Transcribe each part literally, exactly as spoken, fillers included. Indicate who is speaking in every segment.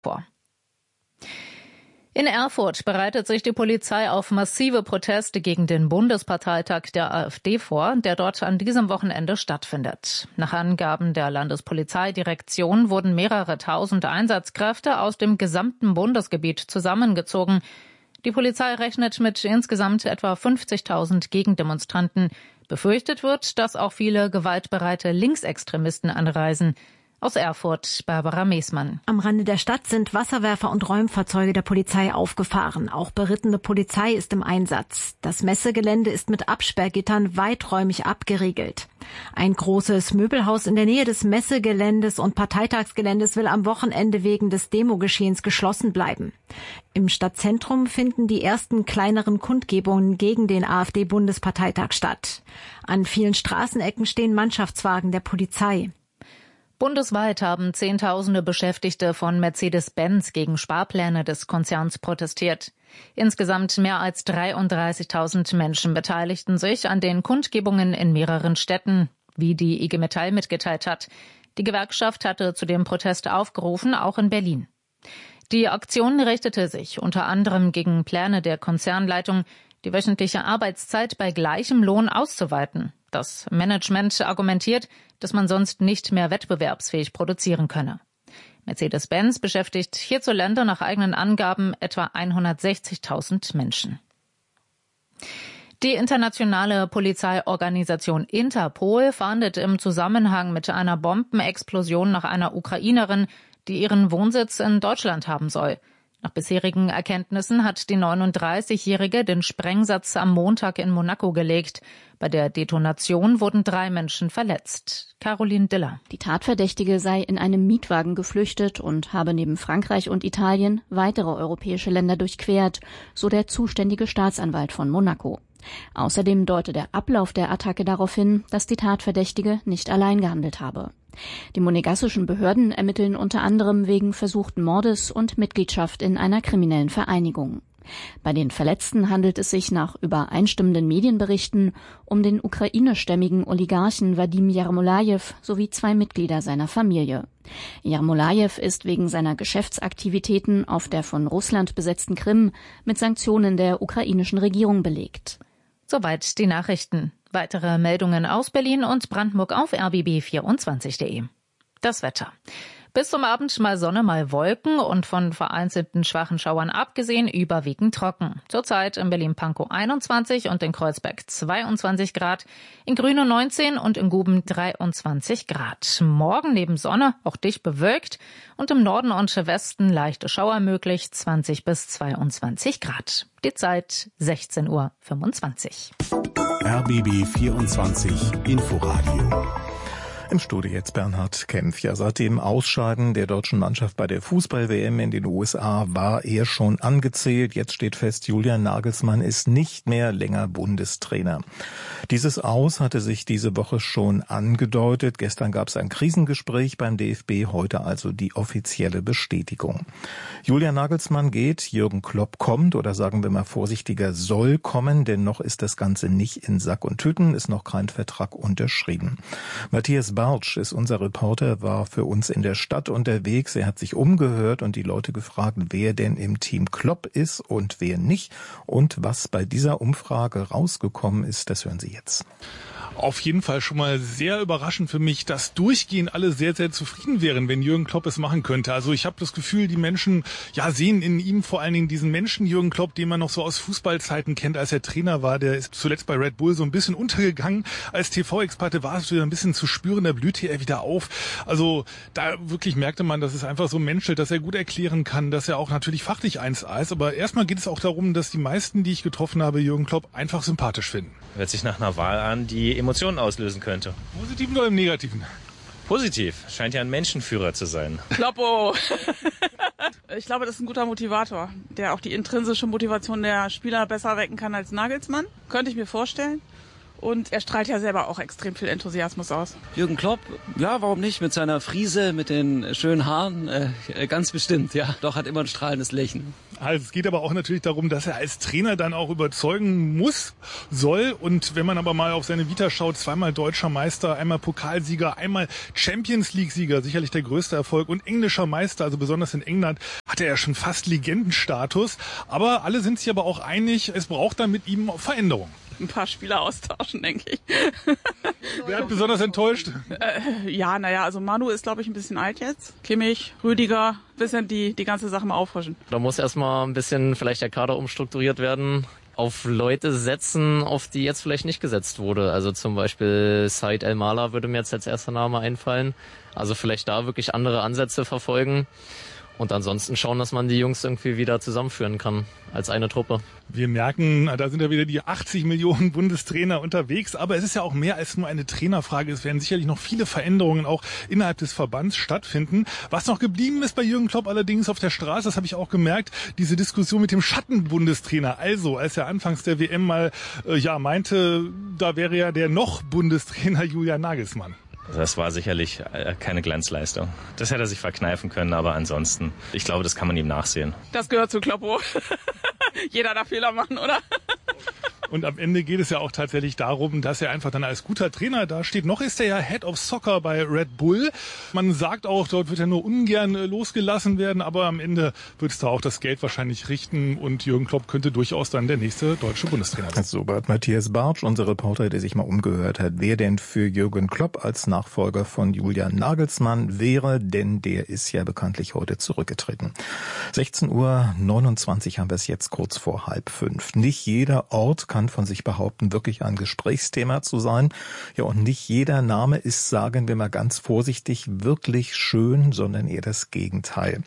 Speaker 1: vor. In Erfurt bereitet sich die Polizei auf massive Proteste gegen den Bundesparteitag der AfD vor, der dort an diesem Wochenende stattfindet. Nach Angaben der Landespolizeidirektion wurden mehrere tausend Einsatzkräfte aus dem gesamten Bundesgebiet zusammengezogen. Die Polizei rechnet mit insgesamt etwa fünfzigtausend Gegendemonstranten. Befürchtet wird, dass auch viele gewaltbereite Linksextremisten anreisen. Aus Erfurt, Barbara Meesmann.
Speaker 2: Am Rande der Stadt sind Wasserwerfer und Räumfahrzeuge der Polizei aufgefahren. Auch berittene Polizei ist im Einsatz. Das Messegelände ist mit Absperrgittern weiträumig abgeriegelt. Ein großes Möbelhaus in der Nähe des Messegeländes und Parteitagsgeländes will am Wochenende wegen des Demogeschehens geschlossen bleiben. Im Stadtzentrum finden die ersten kleineren Kundgebungen gegen den AfD-Bundesparteitag statt. An vielen Straßenecken stehen Mannschaftswagen der Polizei.
Speaker 1: Bundesweit haben Zehntausende Beschäftigte von Mercedes-Benz gegen Sparpläne des Konzerns protestiert. Insgesamt mehr als dreiunddreißigtausend Menschen beteiligten sich an den Kundgebungen in mehreren Städten, wie die I G Metall mitgeteilt hat. Die Gewerkschaft hatte zu dem Protest aufgerufen, auch in Berlin. Die Aktion richtete sich unter anderem gegen Pläne der Konzernleitung, die wöchentliche Arbeitszeit bei gleichem Lohn auszuweiten. Das Management argumentiert, dass man sonst nicht mehr wettbewerbsfähig produzieren könne. Mercedes-Benz beschäftigt hierzulande nach eigenen Angaben etwa hundertsechzigtausend Menschen. Die internationale Polizeiorganisation Interpol fahndet im Zusammenhang mit einer Bombenexplosion nach einer Ukrainerin, die ihren Wohnsitz in Deutschland haben soll. Nach bisherigen Erkenntnissen hat die neununddreißigjährige den Sprengsatz am Montag in Monaco gelegt. Bei der Detonation wurden drei Menschen verletzt. Caroline Diller.
Speaker 3: Die Tatverdächtige sei in einem Mietwagen geflüchtet und habe neben Frankreich und Italien weitere europäische Länder durchquert, so der zuständige Staatsanwalt von Monaco. Außerdem deute der Ablauf der Attacke darauf hin, dass die Tatverdächtige nicht allein gehandelt habe. Die monegassischen Behörden ermitteln unter anderem wegen versuchten Mordes und Mitgliedschaft in einer kriminellen Vereinigung. Bei den Verletzten handelt es sich nach übereinstimmenden Medienberichten um den ukrainischstämmigen Oligarchen Wadim Jarmolajew sowie zwei Mitglieder seiner Familie. Jarmolajew ist wegen seiner Geschäftsaktivitäten auf der von Russland besetzten Krim mit Sanktionen der ukrainischen Regierung belegt.
Speaker 1: Soweit die Nachrichten. Weitere Meldungen aus Berlin und Brandenburg auf r b b vierundzwanzig punkt de. Das Wetter. Bis zum Abend mal Sonne, mal Wolken und von vereinzelten schwachen Schauern abgesehen überwiegend trocken. Zurzeit in Berlin-Pankow einundzwanzig und in Kreuzberg zweiundzwanzig Grad, in Grünow neunzehn und in Guben dreiundzwanzig Grad. Morgen neben Sonne auch dicht bewölkt und im Norden und Westen leichte Schauer möglich, zwanzig bis zweiundzwanzig Grad. Die Zeit sechzehn Uhr fünfundzwanzig.
Speaker 4: R B B vierundzwanzig Inforadio.
Speaker 5: Im Studio jetzt Bernhard Kempf. Ja, seit dem Ausscheiden der deutschen Mannschaft bei der Fußball-W M in den U S A war er schon angezählt. Jetzt steht fest, Julian Nagelsmann ist nicht mehr länger Bundestrainer. Dieses Aus hatte sich diese Woche schon angedeutet. Gestern gab es ein Krisengespräch beim D F B, heute also die offizielle Bestätigung. Julian Nagelsmann geht, Jürgen Klopp kommt oder sagen wir mal vorsichtiger soll kommen, denn noch ist das Ganze nicht in Sack und Tüten, ist noch kein Vertrag unterschrieben. Matthias Bartsch ist unser Reporter, war für uns in der Stadt unterwegs. Er hat sich umgehört und die Leute gefragt, wer denn im Team Klopp ist und wer nicht. Und was bei dieser Umfrage rausgekommen ist, das hören Sie jetzt.
Speaker 6: Auf jeden Fall schon mal sehr überraschend für mich, dass durchgehend alle sehr, sehr zufrieden wären, wenn Jürgen Klopp es machen könnte. Also ich habe das Gefühl, die Menschen ja sehen in ihm vor allen Dingen diesen Menschen Jürgen Klopp, den man noch so aus Fußballzeiten kennt, als er Trainer war. Der ist zuletzt bei Red Bull so ein bisschen untergegangen. Als T V-Experte war es wieder ein bisschen zu spüren, da blühte er wieder auf. Also da wirklich merkte man, dass es einfach so menschelt, dass er gut erklären kann, dass er auch natürlich fachlich eins A ist. Aber erstmal geht es auch darum, dass die meisten, die ich getroffen habe, Jürgen Klopp einfach sympathisch finden.
Speaker 7: Hört sich nach einer Wahl an, die Emotionen auslösen könnte.
Speaker 6: Positiven oder im Negativen?
Speaker 7: Positiv. Scheint ja ein Menschenführer zu sein.
Speaker 8: Kloppo! Ich glaube, das ist ein guter Motivator, der auch die intrinsische Motivation der Spieler besser wecken kann als Nagelsmann. Könnte ich mir vorstellen. Und er strahlt ja selber auch extrem viel Enthusiasmus aus.
Speaker 9: Jürgen Klopp, ja, warum nicht? Mit seiner Frise, mit den schönen Haaren, äh, ganz bestimmt, ja. Doch, hat immer ein strahlendes Lächeln.
Speaker 6: Also es geht aber auch natürlich darum, dass er als Trainer dann auch überzeugen muss, soll. Und wenn man aber mal auf seine Vita schaut, zweimal deutscher Meister, einmal Pokalsieger, einmal Champions League-Sieger, sicherlich der größte Erfolg, und englischer Meister, also besonders in England, hat er ja schon fast Legendenstatus. Aber alle sind sich aber auch einig, es braucht dann mit ihm Veränderung.
Speaker 8: Ein paar Spieler austauschen, denke ich.
Speaker 6: Wer hat besonders enttäuscht?
Speaker 8: Äh, ja, naja, also Manu ist, glaube ich, ein bisschen alt jetzt. Kimmich, Rüdiger, bisschen die, die ganze Sache mal auffrischen.
Speaker 10: Da muss erstmal ein bisschen vielleicht der Kader umstrukturiert werden. Auf Leute setzen, auf die jetzt vielleicht nicht gesetzt wurde. Also zum Beispiel Said El-Mala würde mir jetzt als erster Name einfallen. Also vielleicht da wirklich andere Ansätze verfolgen. Und ansonsten schauen, dass man die Jungs irgendwie wieder zusammenführen kann als eine Truppe.
Speaker 6: Wir merken, da sind ja wieder die achtzig Millionen Bundestrainer unterwegs. Aber es ist ja auch mehr als nur eine Trainerfrage. Es werden sicherlich noch viele Veränderungen auch innerhalb des Verbands stattfinden. Was noch geblieben ist bei Jürgen Klopp allerdings auf der Straße, das habe ich auch gemerkt, diese Diskussion mit dem Schattenbundestrainer. Also, als er anfangs der W M mal äh, ja meinte, da wäre ja der noch Bundestrainer Julian Nagelsmann.
Speaker 7: Das war sicherlich keine Glanzleistung. Das hätte er sich verkneifen können, aber ansonsten, ich glaube, das kann man ihm nachsehen.
Speaker 8: Das gehört zu Kloppo. Jeder darf Fehler machen, oder?
Speaker 6: Und am Ende geht es ja auch tatsächlich darum, dass er einfach dann als guter Trainer dasteht. Noch ist er ja Head of Soccer bei Red Bull. Man sagt auch, dort wird er nur ungern losgelassen werden, aber am Ende wird es da auch das Geld wahrscheinlich richten und Jürgen Klopp könnte durchaus dann der nächste deutsche Bundestrainer sein.
Speaker 5: So hat Matthias Bartsch, unser Reporter, der sich mal umgehört hat, wer denn für Jürgen Klopp als Nachfolger von Julian Nagelsmann wäre, denn der ist ja bekanntlich heute zurückgetreten. sechzehn Uhr neunundzwanzig haben wir es jetzt kurz vor halb fünf. Nicht jeder Ort kann von sich behaupten, wirklich ein Gesprächsthema zu sein. Ja, und nicht jeder Name ist, sagen wir mal ganz vorsichtig, wirklich schön, sondern eher das Gegenteil.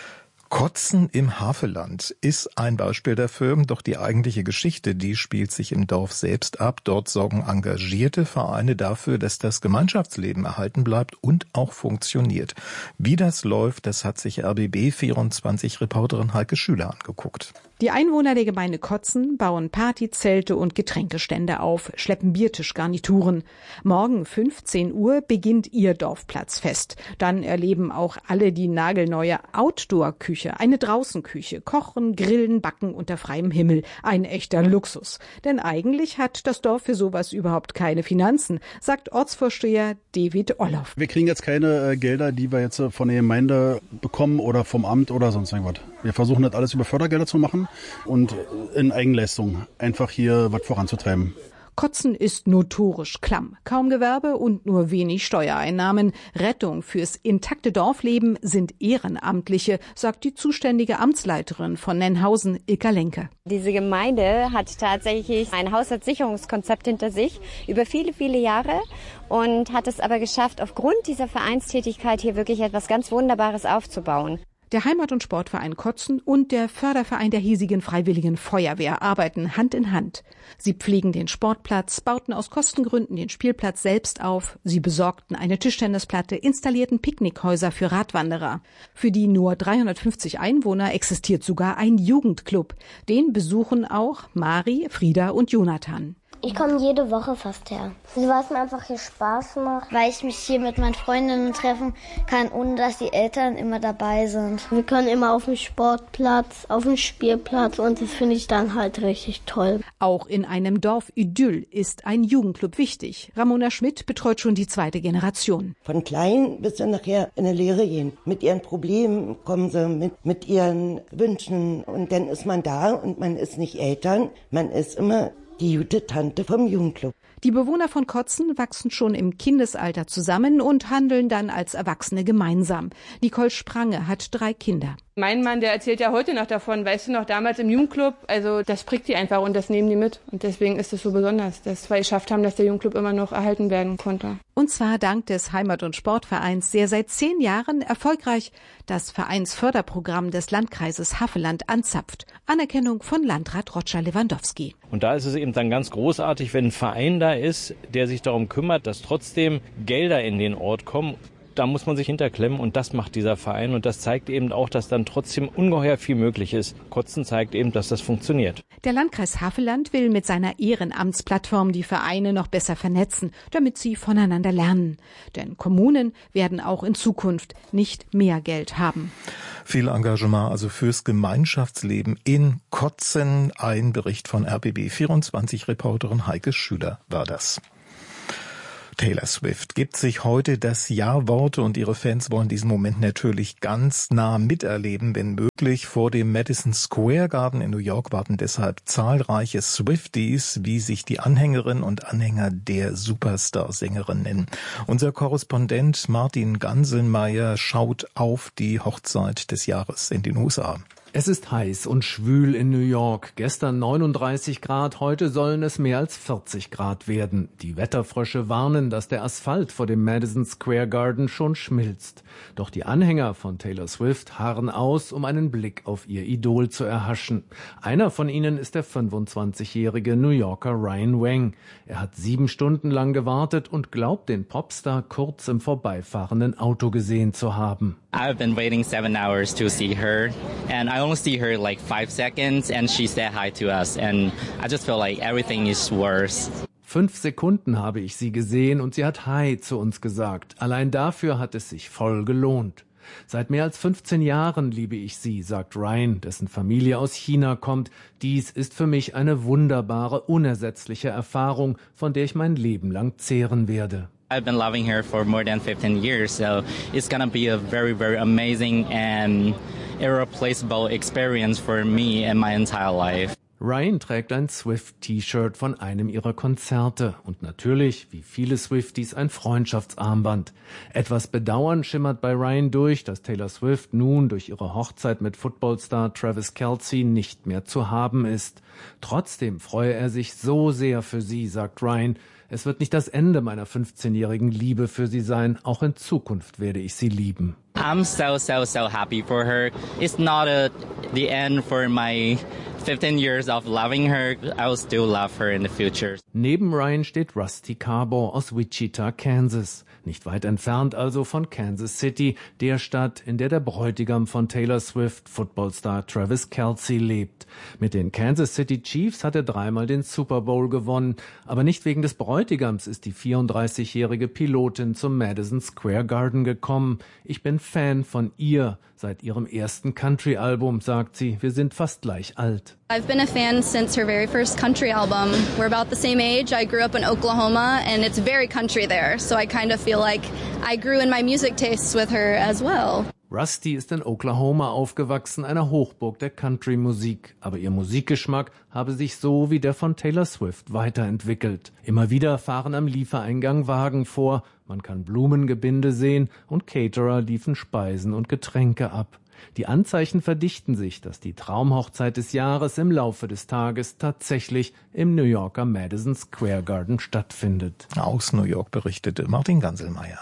Speaker 5: Kotzen im Havelland ist ein Beispiel dafür, doch die eigentliche Geschichte, die spielt sich im Dorf selbst ab. Dort sorgen engagierte Vereine dafür, dass das Gemeinschaftsleben erhalten bleibt und auch funktioniert. Wie das läuft, das hat sich R B B vierundzwanzig-Reporterin Heike Schüler angeguckt.
Speaker 11: Die Einwohner der Gemeinde Kotzen bauen Partyzelte und Getränkestände auf, schleppen Biertischgarnituren. Morgen fünfzehn Uhr beginnt ihr Dorfplatzfest. Dann erleben auch alle die nagelneue Outdoor-Küche, eine Draußenküche, kochen, grillen, backen unter freiem Himmel. Ein echter Luxus. Denn eigentlich hat das Dorf für sowas überhaupt keine Finanzen, sagt Ortsvorsteher David Olloff.
Speaker 12: Wir kriegen jetzt keine äh, Gelder, die wir jetzt äh, von der Gemeinde bekommen oder vom Amt oder sonst irgendwas. Wir versuchen das alles über Fördergelder zu machen und in Eigenleistung einfach hier was voranzutreiben.
Speaker 11: Kotzen ist notorisch klamm. Kaum Gewerbe und nur wenig Steuereinnahmen. Rettung fürs intakte Dorfleben sind Ehrenamtliche, sagt die zuständige Amtsleiterin von Nennhausen, Ilka Lenke.
Speaker 13: Diese Gemeinde hat tatsächlich ein Haushaltssicherungskonzept hinter sich über viele, viele Jahre und hat es aber geschafft, aufgrund dieser Vereinstätigkeit hier wirklich etwas ganz Wunderbares aufzubauen.
Speaker 11: Der Heimat- und Sportverein Kotzen und der Förderverein der hiesigen Freiwilligen Feuerwehr arbeiten Hand in Hand. Sie pflegen den Sportplatz, bauten aus Kostengründen den Spielplatz selbst auf. Sie besorgten eine Tischtennisplatte, installierten Picknickhäuser für Radwanderer. Für die nur dreihundertfünfzig Einwohner existiert sogar ein Jugendclub. Den besuchen auch Mari, Frieda und Jonathan.
Speaker 14: Ich komme jede Woche fast her. Weil es mir einfach hier Spaß macht. Weil ich mich hier mit meinen Freundinnen treffen kann, ohne dass die Eltern immer dabei sind. Wir können immer auf dem Sportplatz, auf dem Spielplatz und das finde ich dann halt richtig toll.
Speaker 11: Auch in einem Dorfidyll ist ein Jugendclub wichtig. Ramona Schmidt betreut schon die zweite Generation.
Speaker 15: Von klein bis dann nachher in eine Lehre gehen. Mit ihren Problemen kommen sie, mit, mit ihren Wünschen. Und dann ist man da und man ist nicht Eltern, man ist immer die gute Tante vom Jugendclub.
Speaker 11: Die Bewohner von Kotzen wachsen schon im Kindesalter zusammen und handeln dann als Erwachsene gemeinsam. Nicole Sprange hat drei Kinder.
Speaker 16: Mein Mann, der erzählt ja heute noch davon, weißt du noch, damals im Jugendclub, also das prägt die einfach und das nehmen die mit. Und deswegen ist es so besonders, dass wir geschafft haben, dass der Jugendclub immer noch erhalten werden konnte.
Speaker 11: Und zwar dank des Heimat- und Sportvereins, der seit zehn Jahren erfolgreich das Vereinsförderprogramm des Landkreises Havelland anzapft. Anerkennung von Landrat Roger Lewandowski.
Speaker 17: Und da ist es eben dann ganz großartig, wenn ein Verein da ist, der sich darum kümmert, dass trotzdem Gelder in den Ort kommen. Da muss man sich hinterklemmen und das macht dieser Verein und das zeigt eben auch, dass dann trotzdem ungeheuer viel möglich ist. Kotzen zeigt eben, dass das funktioniert.
Speaker 11: Der Landkreis Havelland will mit seiner Ehrenamtsplattform die Vereine noch besser vernetzen, damit sie voneinander lernen. Denn Kommunen werden auch in Zukunft nicht mehr Geld haben.
Speaker 5: Viel Engagement also fürs Gemeinschaftsleben in Kotzen. Ein Bericht von R B B vierundzwanzig-Reporterin Heike Schüler war das. Taylor Swift gibt sich heute das Ja-Worte und ihre Fans wollen diesen Moment natürlich ganz nah miterleben, wenn möglich. Vor dem Madison Square Garden in New York warten deshalb zahlreiche Swifties, wie sich die Anhängerinnen und Anhänger der Superstar-Sängerin nennen. Unser Korrespondent Martin Ganselmeier schaut auf die Hochzeit des Jahres in den U S A.
Speaker 18: Es ist heiß und schwül in New York. Gestern neununddreißig Grad, heute sollen es mehr als vierzig Grad werden. Die Wetterfrösche warnen, dass der Asphalt vor dem Madison Square Garden schon schmilzt. Doch die Anhänger von Taylor Swift harren aus, um einen Blick auf ihr Idol zu erhaschen. Einer von ihnen ist der fünfundzwanzigjährige New Yorker Ryan Wang. Er hat sieben Stunden lang gewartet und glaubt, den Popstar kurz im vorbeifahrenden Auto gesehen zu haben.
Speaker 19: I've been waiting seven hours to see her, and I only see her like five seconds, and she said hi to us, and I just feel like everything is worse.
Speaker 18: Fünf Sekunden habe ich sie gesehen und sie hat Hi zu uns gesagt. Allein dafür hat es sich voll gelohnt. Seit mehr als fünfzehn Jahren liebe ich sie, sagt Ryan, dessen Familie aus China kommt. Dies ist für mich eine wunderbare, unersetzliche Erfahrung, von der ich mein Leben lang zehren werde.
Speaker 19: I've been loving her for more than fifteen years, so it's gonna be a very, very amazing and irreplaceable experience for me and my entire life.
Speaker 18: Ryan trägt ein Swift-T-Shirt von einem ihrer Konzerte und natürlich, wie viele Swifties, ein Freundschaftsarmband. Etwas Bedauern schimmert bei Ryan durch, dass Taylor Swift nun durch ihre Hochzeit mit Footballstar Travis Kelce nicht mehr zu haben ist. Trotzdem freue er sich so sehr für sie, sagt Ryan. Es wird nicht das Ende meiner fünfzehnjährigen Liebe für sie sein. Auch in Zukunft werde ich sie lieben.
Speaker 19: I'm so, so, so happy for her. It's not a, the end for my fifteen years of loving her. I will still love her in the future.
Speaker 18: Neben Ryan steht Rusty Carbo aus Wichita, Kansas. Nicht weit entfernt also von Kansas City, der Stadt, in der der Bräutigam von Taylor Swift, Footballstar Travis Kelce, lebt. Mit den Kansas City Chiefs hat er dreimal den Super Bowl gewonnen. Aber nicht wegen des Bräutigams ist die vierunddreißigjährige Pilotin zum Madison Square Garden gekommen. Ich bin Fan von ihr. Seit ihrem ersten Country-Album, sagt sie, wir sind fast gleich alt.
Speaker 20: I've been a fan since her very first country album. We're about the same age. I grew up in Oklahoma and it's very country there. So I kind of feel like I grew in my music tastes with her as well.
Speaker 18: Rusty ist in Oklahoma aufgewachsen, einer Hochburg der Country-Musik. Aber ihr Musikgeschmack habe sich so wie der von Taylor Swift weiterentwickelt. Immer wieder fahren am Liefereingang Wagen vor, man kann Blumengebinde sehen und Caterer liefen Speisen und Getränke ab. Die Anzeichen verdichten sich, dass die Traumhochzeit des Jahres im Laufe des Tages tatsächlich im New Yorker Madison Square Garden stattfindet.
Speaker 5: Aus New York berichtete Martin Ganselmeier.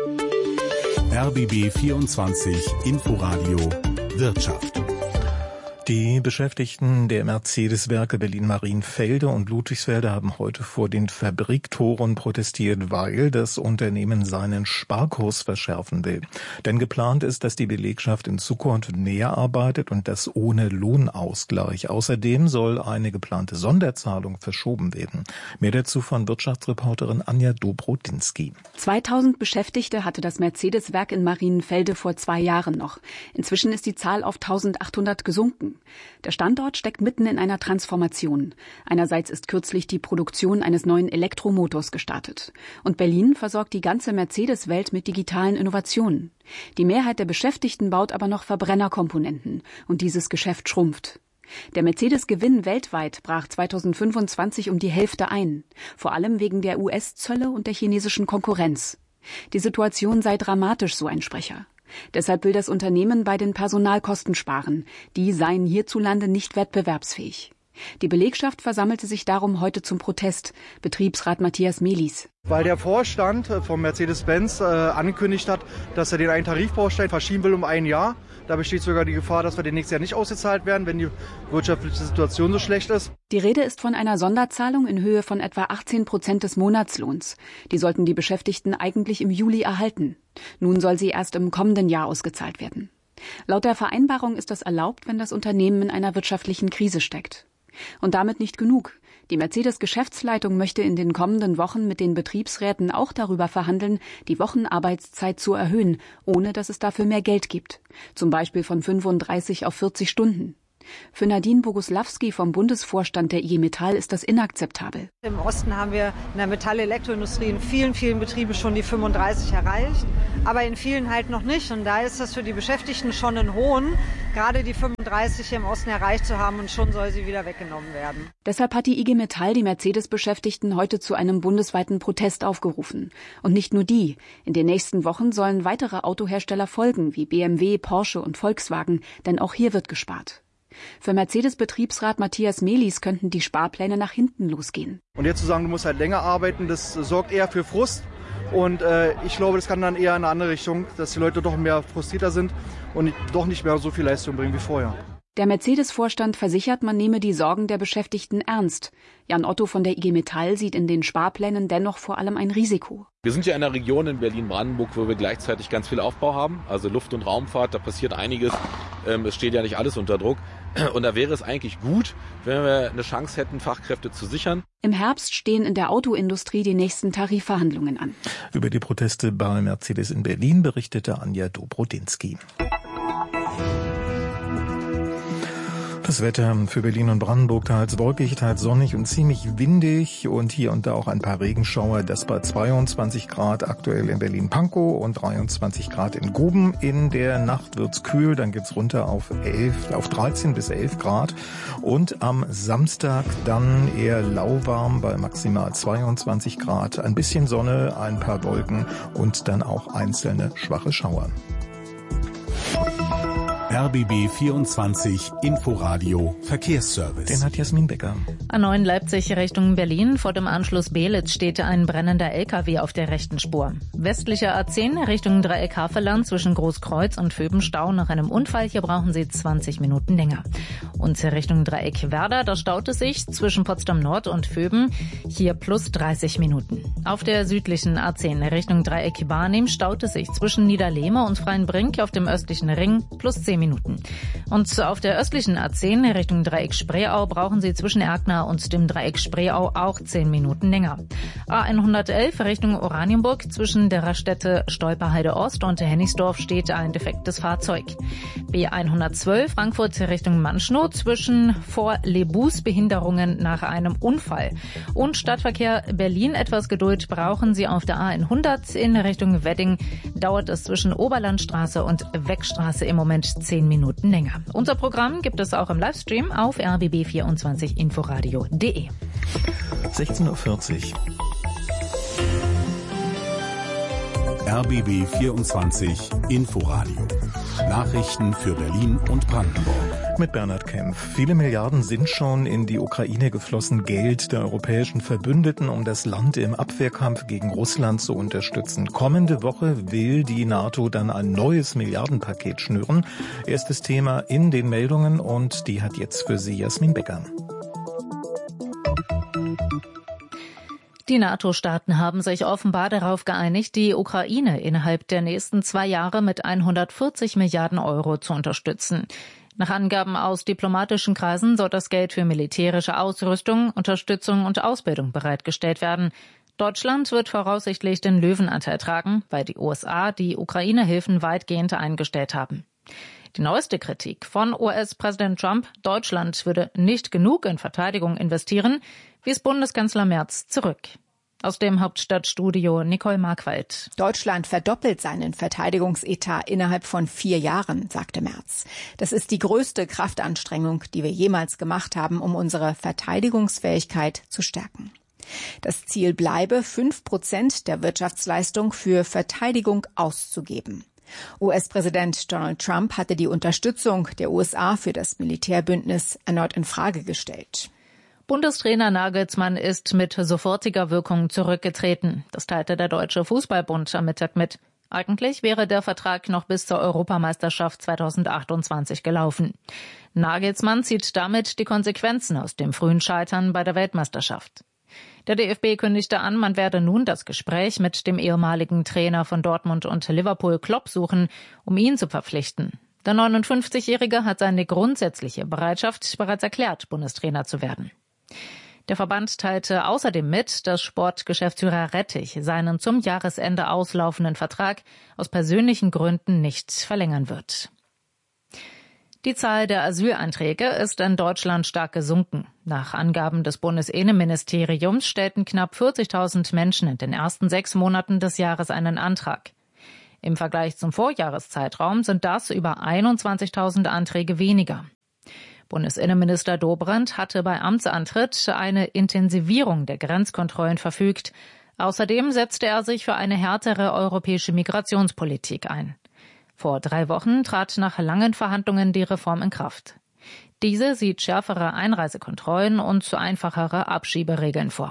Speaker 4: R B B vierundzwanzig Inforadio Wirtschaft.
Speaker 5: Die Beschäftigten der Mercedes-Werke Berlin-Marienfelde und Ludwigsfelde haben heute vor den Fabriktoren protestiert, weil das Unternehmen seinen Sparkurs verschärfen will. Denn geplant ist, dass die Belegschaft in Zukunft mehr arbeitet und das ohne Lohnausgleich. Außerdem soll eine geplante Sonderzahlung verschoben werden. Mehr dazu von Wirtschaftsreporterin Anja Dobrodinsky.
Speaker 21: zweitausend Beschäftigte hatte das Mercedes-Werk in Marienfelde vor zwei Jahren noch. Inzwischen ist die Zahl auf eintausendachthundert gesunken. Der Standort steckt mitten in einer Transformation. Einerseits ist kürzlich die Produktion eines neuen Elektromotors gestartet. Und Berlin versorgt die ganze Mercedes-Welt mit digitalen Innovationen. Die Mehrheit der Beschäftigten baut aber noch Verbrennerkomponenten. Und dieses Geschäft schrumpft. Der Mercedes-Gewinn weltweit brach zweitausendfünfundzwanzig um die Hälfte ein. Vor allem wegen der U S-Zölle und der chinesischen Konkurrenz. Die Situation sei dramatisch, so ein Sprecher. Deshalb will das Unternehmen bei den Personalkosten sparen. Die seien hierzulande nicht wettbewerbsfähig. Die Belegschaft versammelte sich darum heute zum Protest. Betriebsrat Matthias Melis.
Speaker 2: Weil der Vorstand von Mercedes-Benz äh, angekündigt hat, dass er den einen Tarifbaustein verschieben will um ein Jahr. Da besteht sogar die Gefahr, dass wir den nächsten Jahr nicht ausgezahlt werden, wenn die wirtschaftliche Situation so schlecht ist.
Speaker 21: Die Rede ist von einer Sonderzahlung in Höhe von etwa achtzehn Prozent des Monatslohns. Die sollten die Beschäftigten eigentlich im Juli erhalten. Nun soll sie erst im kommenden Jahr ausgezahlt werden. Laut der Vereinbarung ist das erlaubt, wenn das Unternehmen in einer wirtschaftlichen Krise steckt. Und damit nicht genug. Die Mercedes-Geschäftsleitung möchte in den kommenden Wochen mit den Betriebsräten auch darüber verhandeln, die Wochenarbeitszeit zu erhöhen, ohne dass es dafür mehr Geld gibt. Zum Beispiel von fünfunddreißig auf vierzig Stunden. Für Nadine Boguslawski vom Bundesvorstand der I G Metall ist das inakzeptabel.
Speaker 22: Im Osten haben wir in der Metall-Elektroindustrie in vielen, vielen Betrieben schon die fünfunddreißig erreicht, aber in vielen halt noch nicht. Und da ist das für die Beschäftigten schon ein Hohn, gerade die fünfunddreißig im Osten erreicht zu haben, und schon soll sie wieder weggenommen werden.
Speaker 21: Deshalb hat die I G Metall die Mercedes-Beschäftigten heute zu einem bundesweiten Protest aufgerufen. Und nicht nur die. In den nächsten Wochen sollen weitere Autohersteller folgen, wie B M W, Porsche und Volkswagen, denn auch hier wird gespart. Für Mercedes-Betriebsrat Matthias Melis könnten die Sparpläne nach hinten losgehen.
Speaker 2: Und jetzt zu sagen, du musst halt länger arbeiten, das sorgt eher für Frust. Und äh, ich glaube, das kann dann eher in eine andere Richtung, dass die Leute doch mehr frustrierter sind und doch nicht mehr so viel Leistung bringen wie vorher.
Speaker 21: Der Mercedes-Vorstand versichert, man nehme die Sorgen der Beschäftigten ernst. Jan Otto von der I G Metall sieht in den Sparplänen dennoch vor allem ein Risiko.
Speaker 23: Wir sind ja in einer Region in Berlin-Brandenburg, wo wir gleichzeitig ganz viel Aufbau haben, also Luft- und Raumfahrt, da passiert einiges. Es steht ja nicht alles unter Druck. Und da wäre es eigentlich gut, wenn wir eine Chance hätten, Fachkräfte zu sichern.
Speaker 21: Im Herbst stehen in der Autoindustrie die nächsten Tarifverhandlungen an.
Speaker 5: Über die Proteste bei Mercedes in Berlin berichtete Anja Dobrodinsky. Das Wetter für Berlin und Brandenburg teils wolkig, teils sonnig und ziemlich windig und hier und da auch ein paar Regenschauer. Das bei zweiundzwanzig Grad aktuell in Berlin-Pankow und dreiundzwanzig Grad in Guben. In der Nacht wird's kühl, dann geht's runter auf elf, auf dreizehn bis elf Grad. Und am Samstag dann eher lauwarm bei maximal zweiundzwanzig Grad. Ein bisschen Sonne, ein paar Wolken und dann auch einzelne schwache Schauer.
Speaker 4: R B B vierundzwanzig Inforadio Verkehrsservice.
Speaker 5: Den hat Jasmin Becker.
Speaker 1: A neun Leipzig Richtung Berlin. Vor dem Anschluss Belitz steht ein brennender L K W auf der rechten Spur. Westlicher A zehn Richtung Dreieck Havelland zwischen Großkreuz und Föbenstau. Nach einem Unfall hier brauchen Sie zwanzig Minuten länger. Und Richtung Dreieck Werder, da staut es sich zwischen Potsdam Nord und Föben. Hier plus dreißig Minuten. Auf der südlichen A zehn Richtung Dreieck Barnim staut es sich zwischen Niederlehme und Freienbrink auf dem östlichen Ring plus zehn Minuten. Und auf der östlichen A zehn Richtung Dreieck Spreeau brauchen Sie zwischen Erkner und dem Dreieck Spreeau auch zehn Minuten länger. A hundertelf Richtung Oranienburg zwischen der Raststätte Stolperheide Ost und Hennigsdorf steht ein defektes Fahrzeug. B hundertzwölf Frankfurt Richtung Manschnow zwischen vor Lebus Behinderungen nach einem Unfall. Und Stadtverkehr Berlin, etwas Geduld brauchen Sie auf der A hundert in Richtung Wedding. Dauert es zwischen Oberlandstraße und Weckstraße im Moment zehn Minuten länger. Unser Programm gibt es auch im Livestream auf r b b vierundzwanzig inforadio punkt de.
Speaker 5: sechzehn Uhr vierzig.
Speaker 4: R B B vierundzwanzig Inforadio. Nachrichten für Berlin und Brandenburg.
Speaker 5: Mit Bernhard Kempf. Viele Milliarden sind schon in die Ukraine geflossen. Geld der europäischen Verbündeten, um das Land im Abwehrkampf gegen Russland zu unterstützen. Kommende Woche will die NATO dann ein neues Milliardenpaket schnüren. Erstes Thema in den Meldungen und die hat jetzt für Sie Jasmin Becker.
Speaker 1: Die NATO-Staaten haben sich offenbar darauf geeinigt, die Ukraine innerhalb der nächsten zwei Jahre mit hundertvierzig Milliarden Euro zu unterstützen. Nach Angaben aus diplomatischen Kreisen soll das Geld für militärische Ausrüstung, Unterstützung und Ausbildung bereitgestellt werden. Deutschland wird voraussichtlich den Löwenanteil tragen, weil die U S A die Ukraine-Hilfen weitgehend eingestellt haben. Die neueste Kritik von U S-Präsident Trump, Deutschland würde nicht genug in Verteidigung investieren, wies Bundeskanzler Merz zurück. Aus dem Hauptstadtstudio Nicole Markwald.
Speaker 11: Deutschland verdoppelt seinen Verteidigungsetat innerhalb von vier Jahren, sagte Merz. Das ist die größte Kraftanstrengung, die wir jemals gemacht haben, um unsere Verteidigungsfähigkeit zu stärken. Das Ziel bleibe, fünf Prozent der Wirtschaftsleistung für Verteidigung auszugeben. U S-Präsident Donald Trump hatte die Unterstützung der U S A für das Militärbündnis erneut in Frage gestellt.
Speaker 1: Bundestrainer Nagelsmann ist mit sofortiger Wirkung zurückgetreten. Das teilte der Deutsche Fußballbund am Mittag mit. Eigentlich wäre der Vertrag noch bis zur Europameisterschaft zweitausendachtundzwanzig gelaufen. Nagelsmann zieht damit die Konsequenzen aus dem frühen Scheitern bei der Weltmeisterschaft. Der D F B kündigte an, man werde nun das Gespräch mit dem ehemaligen Trainer von Dortmund und Liverpool Klopp suchen, um ihn zu verpflichten. Der neunundfünfzigjährige hat seine grundsätzliche Bereitschaft bereits erklärt, Bundestrainer zu werden. Der Verband teilte außerdem mit, dass Sportgeschäftsführer Rettich seinen zum Jahresende auslaufenden Vertrag aus persönlichen Gründen nicht verlängern wird. Die Zahl der Asylanträge ist in Deutschland stark gesunken. Nach Angaben des Bundesinnenministeriums stellten knapp vierzigtausend Menschen in den ersten sechs Monaten des Jahres einen Antrag. Im Vergleich zum Vorjahreszeitraum sind das über einundzwanzigtausend Anträge weniger. Bundesinnenminister Dobrindt hatte bei Amtsantritt eine Intensivierung der Grenzkontrollen verfügt. Außerdem setzte er sich für eine härtere europäische Migrationspolitik ein. Vor drei Wochen trat nach langen Verhandlungen die Reform in Kraft. Diese sieht schärfere Einreisekontrollen und einfachere Abschieberegeln vor.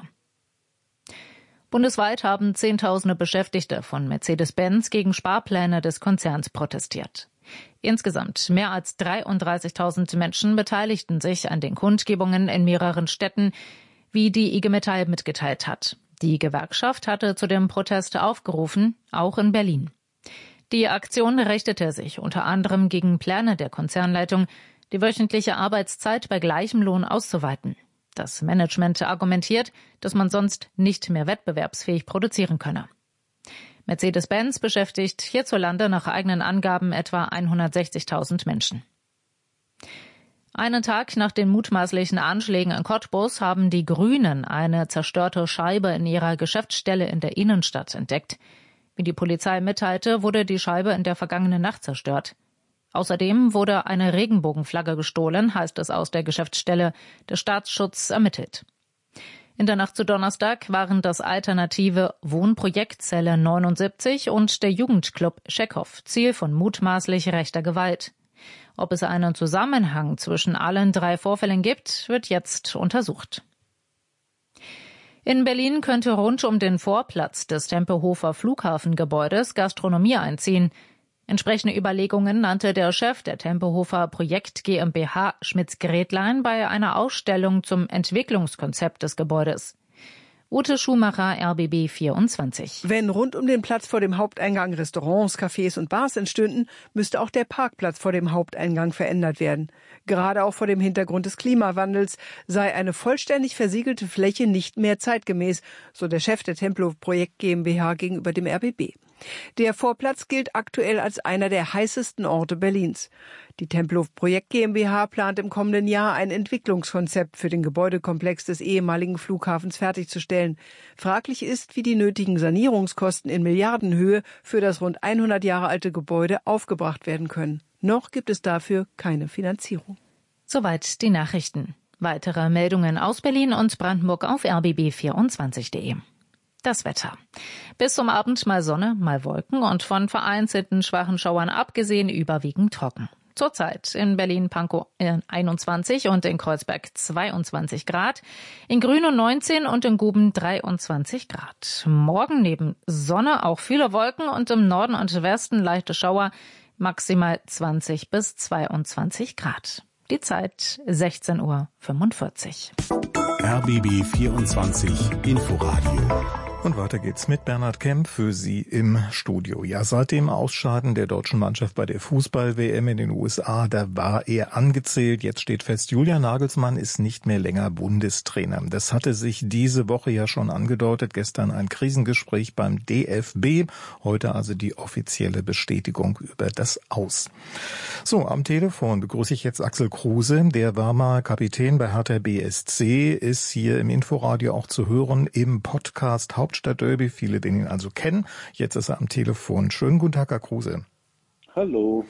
Speaker 1: Bundesweit haben Zehntausende Beschäftigte von Mercedes-Benz gegen Sparpläne des Konzerns protestiert. Insgesamt mehr als dreiunddreißigtausend Menschen beteiligten sich an den Kundgebungen in mehreren Städten, wie die I G Metall mitgeteilt hat. Die Gewerkschaft hatte zu dem Protest aufgerufen, auch in Berlin. Die Aktion richtete sich unter anderem gegen Pläne der Konzernleitung, die wöchentliche Arbeitszeit bei gleichem Lohn auszuweiten. Das Management argumentiert, dass man sonst nicht mehr wettbewerbsfähig produzieren könne. Mercedes-Benz beschäftigt hierzulande nach eigenen Angaben etwa hundertsechzigtausend Menschen. Einen Tag nach den mutmaßlichen Anschlägen in Cottbus haben die Grünen eine zerstörte Scheibe in ihrer Geschäftsstelle in der Innenstadt entdeckt. Wie die Polizei mitteilte, wurde die Scheibe in der vergangenen Nacht zerstört. Außerdem wurde eine Regenbogenflagge gestohlen, heißt es aus der Geschäftsstelle. Der Staatsschutz ermittelt. In der Nacht zu Donnerstag waren das alternative Wohnprojektzelle neunundsiebzig und der Jugendclub Checkhoff Ziel von mutmaßlich rechter Gewalt. Ob es einen Zusammenhang zwischen allen drei Vorfällen gibt, wird jetzt untersucht. In Berlin könnte rund um den Vorplatz des Tempelhofer Flughafengebäudes Gastronomie einziehen. Entsprechende Überlegungen nannte der Chef der Tempelhofer Projekt GmbH Schmitz-Gretlein bei einer Ausstellung zum Entwicklungskonzept des Gebäudes. Ute Schumacher, R B B vierundzwanzig.
Speaker 3: Wenn rund um den Platz vor dem Haupteingang Restaurants, Cafés und Bars entstünden, müsste auch der Parkplatz vor dem Haupteingang verändert werden. Gerade auch vor dem Hintergrund des Klimawandels sei eine vollständig versiegelte Fläche nicht mehr zeitgemäß, so der Chef der Tempelhofer Projekt GmbH gegenüber dem R B B. Der Vorplatz gilt aktuell als einer der heißesten Orte Berlins. Die Tempelhofer Projekt GmbH plant im kommenden Jahr ein Entwicklungskonzept für den Gebäudekomplex des ehemaligen Flughafens fertigzustellen. Fraglich ist, wie die nötigen Sanierungskosten in Milliardenhöhe für das rund hundert Jahre alte Gebäude aufgebracht werden können. Noch gibt es dafür keine Finanzierung.
Speaker 1: Soweit die Nachrichten. Weitere Meldungen aus Berlin und Brandenburg auf r b b vierundzwanzig punkt de. Das Wetter. Bis zum Abend mal Sonne, mal Wolken und von vereinzelten schwachen Schauern abgesehen überwiegend trocken. Zurzeit in Berlin-Pankow einundzwanzig und in Kreuzberg zweiundzwanzig Grad, in Grünow neunzehn und in Guben dreiundzwanzig Grad. Morgen neben Sonne auch viele Wolken und im Norden und Westen leichte Schauer, maximal zwanzig bis zweiundzwanzig Grad. Die Zeit sechzehn Uhr fünfundvierzig.
Speaker 4: R B B vierundzwanzig Inforadio.
Speaker 5: Und weiter geht's mit Bernhard Kemp für Sie im Studio. Ja, seit dem Ausscheiden der deutschen Mannschaft bei der Fußball-W M in den U S A, da war er angezählt. Jetzt steht fest, Julian Nagelsmann ist nicht mehr länger Bundestrainer. Das hatte sich diese Woche ja schon angedeutet. Gestern ein Krisengespräch beim D F B. Heute also die offizielle Bestätigung über das Aus. So, am Telefon begrüße ich jetzt Axel Kruse. Der war mal Kapitän bei Hertha B S C, ist hier im Inforadio auch zu hören im Podcast Hauptstadt Derby, viele, den ihn also kennen. Jetzt ist er am Telefon. Schönen guten Tag, Herr Kruse.
Speaker 9: Hallo.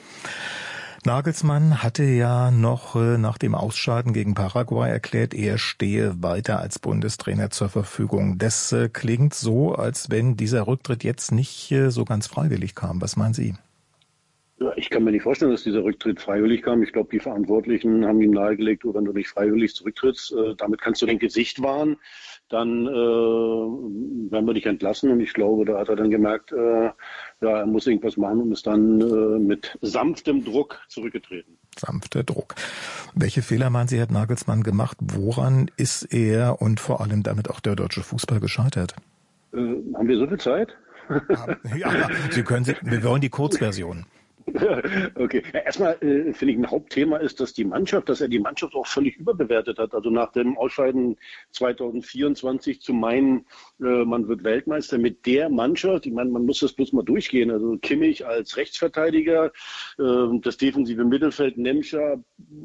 Speaker 5: Nagelsmann hatte ja noch nach dem Ausscheiden gegen Paraguay erklärt, er stehe weiter als Bundestrainer zur Verfügung. Das klingt so, als wenn dieser Rücktritt jetzt nicht so ganz freiwillig kam. Was meinen Sie?
Speaker 7: Ja, ich kann mir nicht vorstellen, dass dieser Rücktritt freiwillig kam. Ich glaube, die Verantwortlichen haben ihm nahegelegt, oder wenn du nicht freiwillig zurücktrittst, äh, damit kannst du dein Gesicht wahren, dann äh, werden wir dich entlassen. Und ich glaube, da hat er dann gemerkt, äh, ja, er muss irgendwas machen und ist dann äh, mit sanftem Druck zurückgetreten.
Speaker 5: Sanfter Druck. Welche Fehler, meinen Sie, hat Nagelsmann gemacht? Woran ist er und vor allem damit auch der deutsche Fußball gescheitert?
Speaker 7: Äh, haben wir so viel Zeit?
Speaker 5: Ja, ja, Sie können, Sie, wir wollen die Kurzversion.
Speaker 7: Okay, ja, erstmal äh, finde ich, ein Hauptthema ist, dass die Mannschaft, dass er die Mannschaft auch völlig überbewertet hat. Also nach dem Ausscheiden zwanzig vierundzwanzig zu meinen, äh, man wird Weltmeister mit der Mannschaft. Ich meine, man muss das bloß mal durchgehen. Also Kimmich als Rechtsverteidiger, äh, das defensive Mittelfeld, Nemtscher,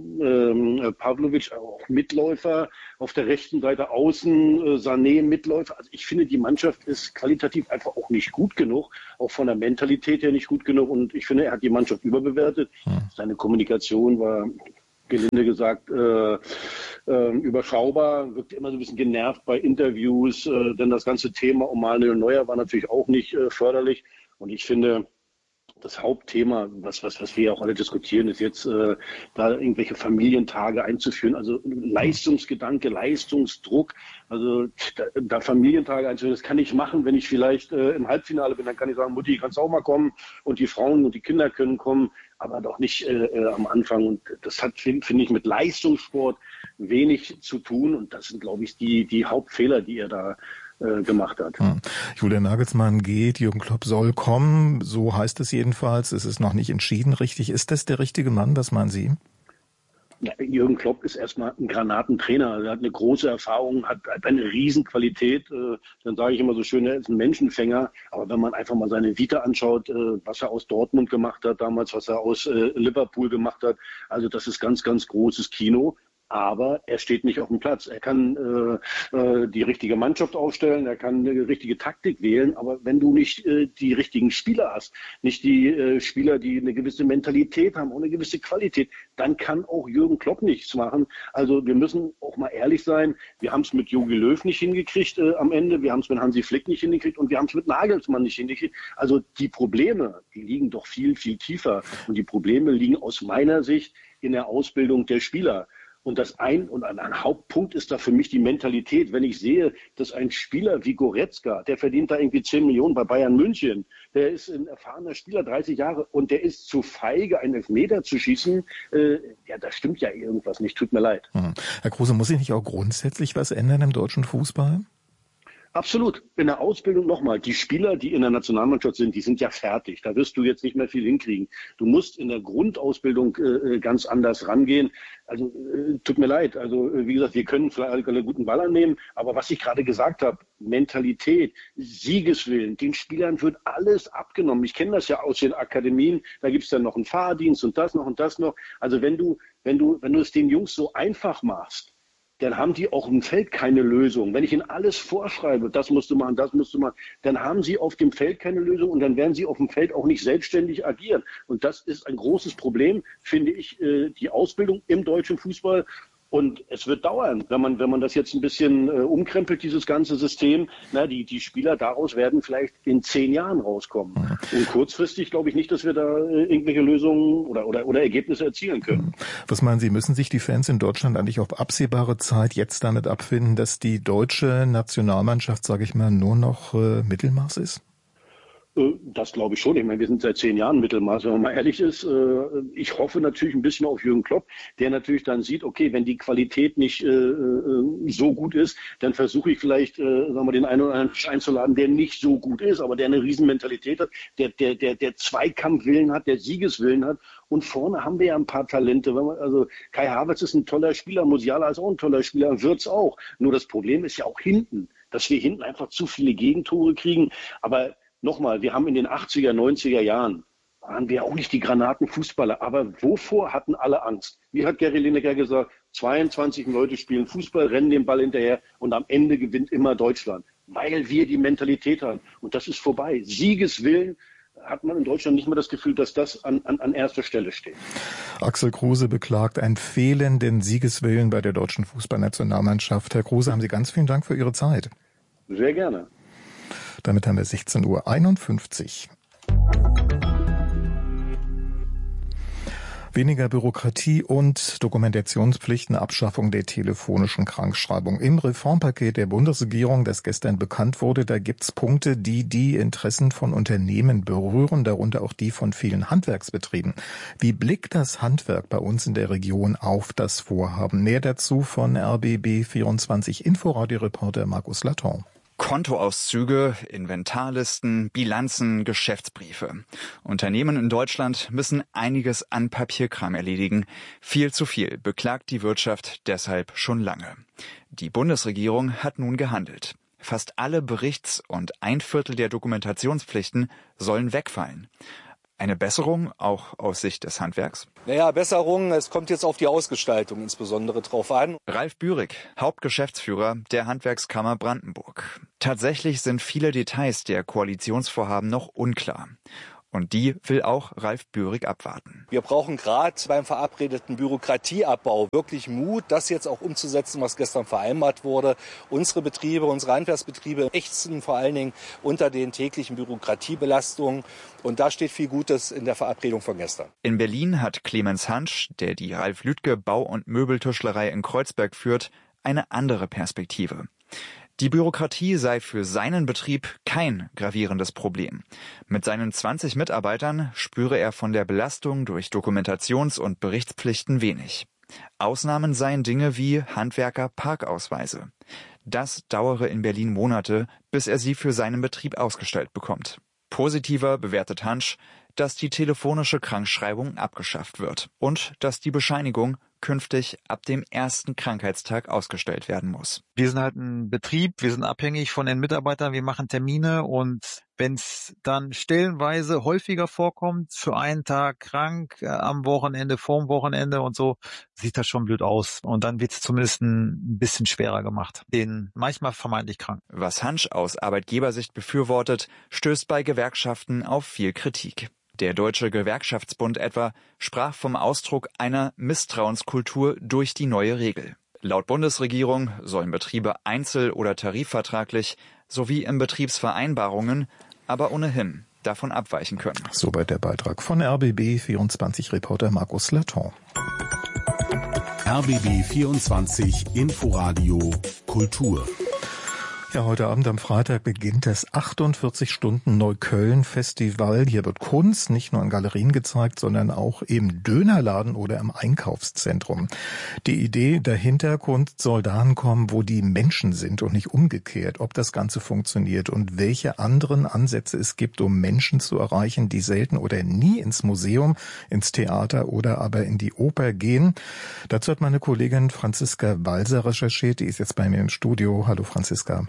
Speaker 7: äh, Pavlovic auch Mitläufer, auf der rechten Seite außen äh, Sané Mitläufer. Also ich finde, die Mannschaft ist qualitativ einfach auch nicht gut genug, auch von der Mentalität her nicht gut genug. Und ich finde, er hat die Mannschaft überbewertet. Hm. Seine Kommunikation war, gelinde gesagt, äh, äh, überschaubar, wirkte immer so ein bisschen genervt bei Interviews, äh, denn das ganze Thema um Manuel Neuer war natürlich auch nicht äh, förderlich. Und ich finde, das Hauptthema, was, was, was wir ja auch alle diskutieren, ist jetzt, äh, da irgendwelche Familientage einzuführen. Also Leistungsgedanke, Leistungsdruck. Also da, da Familientage einzuführen, das kann ich machen, wenn ich vielleicht äh, im Halbfinale bin. Dann kann ich sagen, Mutti, kannst auch mal kommen. Und die Frauen und die Kinder können kommen, aber doch nicht äh, äh, am Anfang. Und das hat, finde find ich, mit Leistungssport wenig zu tun. Und das sind, glaube ich, die, die Hauptfehler, die er da gemacht hat.
Speaker 5: Hm. Julian Nagelsmann geht, Jürgen Klopp soll kommen, so heißt es jedenfalls. Es ist noch nicht entschieden, richtig. Ist das der richtige Mann, was meinen Sie?
Speaker 7: Ja, Jürgen Klopp ist erstmal ein Granatentrainer. Er hat eine große Erfahrung, hat, hat eine Riesenqualität. Äh, dann sage ich immer so schön, er ist ein Menschenfänger. Aber wenn man einfach mal seine Vita anschaut, äh, was er aus Dortmund gemacht hat damals, was er aus äh, Liverpool gemacht hat, also das ist ganz, ganz großes Kino. Aber er steht nicht auf dem Platz. Er kann äh, äh, die richtige Mannschaft aufstellen, er kann eine richtige Taktik wählen, aber wenn du nicht äh, die richtigen Spieler hast, nicht die äh, Spieler, die eine gewisse Mentalität haben, auch eine gewisse Qualität, dann kann auch Jürgen Klopp nichts machen. Also wir müssen auch mal ehrlich sein, wir haben es mit Jogi Löw nicht hingekriegt äh, am Ende, wir haben es mit Hansi Flick nicht hingekriegt und wir haben es mit Nagelsmann nicht hingekriegt. Also die Probleme, die liegen doch viel, viel tiefer. Und die Probleme liegen aus meiner Sicht in der Ausbildung der Spieler. Und das ein und ein Hauptpunkt ist da für mich die Mentalität. Wenn ich sehe, dass ein Spieler wie Goretzka, der verdient da irgendwie zehn Millionen bei Bayern München, der ist ein erfahrener Spieler, dreißig Jahre, und der ist zu feige, einen Elfmeter zu schießen, äh, ja, da stimmt ja irgendwas nicht, tut mir leid.
Speaker 5: Hm. Herr Kruse, muss sich nicht auch grundsätzlich was ändern im deutschen Fußball?
Speaker 7: Absolut. In der Ausbildung nochmal. Die Spieler, die in der Nationalmannschaft sind, die sind ja fertig. Da wirst du jetzt nicht mehr viel hinkriegen. Du musst in der Grundausbildung äh, ganz anders rangehen. Also äh, tut mir leid. Also äh, wie gesagt, wir können vielleicht einen guten Ball annehmen, aber was ich gerade gesagt habe, Mentalität, Siegeswillen, den Spielern wird alles abgenommen. Ich kenne das ja aus den Akademien. Da gibt's dann noch einen Fahrdienst und das noch und das noch. Also wenn du, wenn du, wenn du es den Jungs so einfach machst, dann haben die auch im Feld keine Lösung. Wenn ich ihnen alles vorschreibe, das musst du machen, das musst du machen, dann haben sie auf dem Feld keine Lösung und dann werden sie auf dem Feld auch nicht selbstständig agieren. Und das ist ein großes Problem, finde ich, die Ausbildung im deutschen Fußball. Und es wird dauern, wenn man, wenn man das jetzt ein bisschen äh, umkrempelt, dieses ganze System. Na, die, die Spieler daraus werden vielleicht in zehn Jahren rauskommen. Mhm. Und kurzfristig glaube ich nicht, dass wir da äh, irgendwelche Lösungen oder, oder, oder Ergebnisse erzielen können.
Speaker 5: Was meinen Sie, müssen sich die Fans in Deutschland eigentlich auf absehbare Zeit jetzt damit abfinden, dass die deutsche Nationalmannschaft, sage ich mal, nur noch äh, Mittelmaß ist?
Speaker 7: Das glaube ich schon. Ich meine, wir sind seit zehn Jahren Mittelmaß, wenn man mal ehrlich ist. Ich hoffe natürlich ein bisschen auf Jürgen Klopp, der natürlich dann sieht, okay, wenn die Qualität nicht so gut ist, dann versuche ich vielleicht, sagen wir, den einen oder anderen einzuladen, der nicht so gut ist, aber der eine Riesenmentalität hat, der, der, der, der Zweikampfwillen hat, der Siegeswillen hat. Und vorne haben wir ja ein paar Talente. Wenn man, also Kai Havertz ist ein toller Spieler, Musiala ist auch ein toller Spieler, Wirtz auch. Nur das Problem ist ja auch hinten, dass wir hinten einfach zu viele Gegentore kriegen. Aber nochmal, wir haben in den achtziger, neunziger Jahren, waren wir auch nicht die Granatenfußballer, aber wovor hatten alle Angst? Wie hat Gary Lineker gesagt, zweiundzwanzig Leute spielen Fußball, rennen den Ball hinterher und am Ende gewinnt immer Deutschland, weil wir die Mentalität haben. Und das ist vorbei. Siegeswillen hat man in Deutschland nicht mehr das Gefühl, dass das an, an, an erster Stelle steht.
Speaker 5: Axel Kruse beklagt einen fehlenden Siegeswillen bei der deutschen Fußballnationalmannschaft. Herr Kruse, haben Sie ganz vielen Dank für Ihre Zeit.
Speaker 7: Sehr gerne.
Speaker 5: Damit haben wir sechzehn Uhr einundfünfzig. Weniger Bürokratie und Dokumentationspflichten, Abschaffung der telefonischen Krankschreibung. Im Reformpaket der Bundesregierung, das gestern bekannt wurde, da gibt's Punkte, die die Interessen von Unternehmen berühren, darunter auch die von vielen Handwerksbetrieben. Wie blickt das Handwerk bei uns in der Region auf das Vorhaben? Mehr dazu von R B B vierundzwanzig Inforadio-Reporter Markus Laton.
Speaker 8: Kontoauszüge, Inventarlisten, Bilanzen, Geschäftsbriefe. Unternehmen in Deutschland müssen einiges an Papierkram erledigen. Viel zu viel, beklagt die Wirtschaft deshalb schon lange. Die Bundesregierung hat nun gehandelt. Fast alle Berichts- und ein Viertel der Dokumentationspflichten sollen wegfallen. Eine Besserung, auch aus Sicht des Handwerks?
Speaker 9: Naja, Besserung, es kommt jetzt auf die Ausgestaltung insbesondere drauf an.
Speaker 8: Ralf Bührig, Hauptgeschäftsführer der Handwerkskammer Brandenburg. Tatsächlich sind viele Details der Koalitionsvorhaben noch unklar. Und die will auch Ralf Bührig abwarten.
Speaker 9: Wir brauchen gerade beim verabredeten Bürokratieabbau wirklich Mut, das jetzt auch umzusetzen, was gestern vereinbart wurde. Unsere Betriebe, unsere Handwerksbetriebe ächzen vor allen Dingen unter den täglichen Bürokratiebelastungen. Und da steht viel Gutes in der Verabredung von gestern.
Speaker 8: In Berlin hat Clemens Hansch, der die Ralf Lüdke Bau- und Möbeltischlerei in Kreuzberg führt, eine andere Perspektive. Die Bürokratie sei für seinen Betrieb kein gravierendes Problem. Mit seinen zwanzig Mitarbeitern spüre er von der Belastung durch Dokumentations- und Berichtspflichten wenig. Ausnahmen seien Dinge wie Handwerker-Parkausweise. Das dauere in Berlin Monate, bis er sie für seinen Betrieb ausgestellt bekommt. Positiver bewertet Hansch, dass die telefonische Krankschreibung abgeschafft wird und dass die Bescheinigung künftig ab dem ersten Krankheitstag ausgestellt werden muss.
Speaker 10: Wir sind halt ein Betrieb, wir sind abhängig von den Mitarbeitern, wir machen Termine und wenn es dann stellenweise häufiger vorkommt, für einen Tag krank, äh, am Wochenende, vorm Wochenende und so, sieht das schon blöd aus. Und dann wird es zumindest ein bisschen schwerer gemacht, den manchmal vermeintlich krank.
Speaker 8: Was Hansch aus Arbeitgebersicht befürwortet, stößt bei Gewerkschaften auf viel Kritik. Der Deutsche Gewerkschaftsbund etwa sprach vom Ausdruck einer Misstrauenskultur durch die neue Regel. Laut Bundesregierung sollen Betriebe einzel- oder tarifvertraglich sowie in Betriebsvereinbarungen aber ohnehin davon abweichen können.
Speaker 5: Soweit der Beitrag von R B B vierundzwanzig Reporter Markus Laton.
Speaker 4: R B B vierundzwanzig Inforadio Kultur.
Speaker 5: Ja, heute Abend am Freitag beginnt das achtundvierzig Stunden Neukölln-Festival. Hier wird Kunst nicht nur in Galerien gezeigt, sondern auch im Dönerladen oder im Einkaufszentrum. Die Idee dahinter, Kunst soll dahin kommen, wo die Menschen sind und nicht umgekehrt. Ob das Ganze funktioniert und welche anderen Ansätze es gibt, um Menschen zu erreichen, die selten oder nie ins Museum, ins Theater oder aber in die Oper gehen. Dazu hat meine Kollegin Franziska Walser recherchiert. Die ist jetzt bei mir im Studio. Hallo Franziska.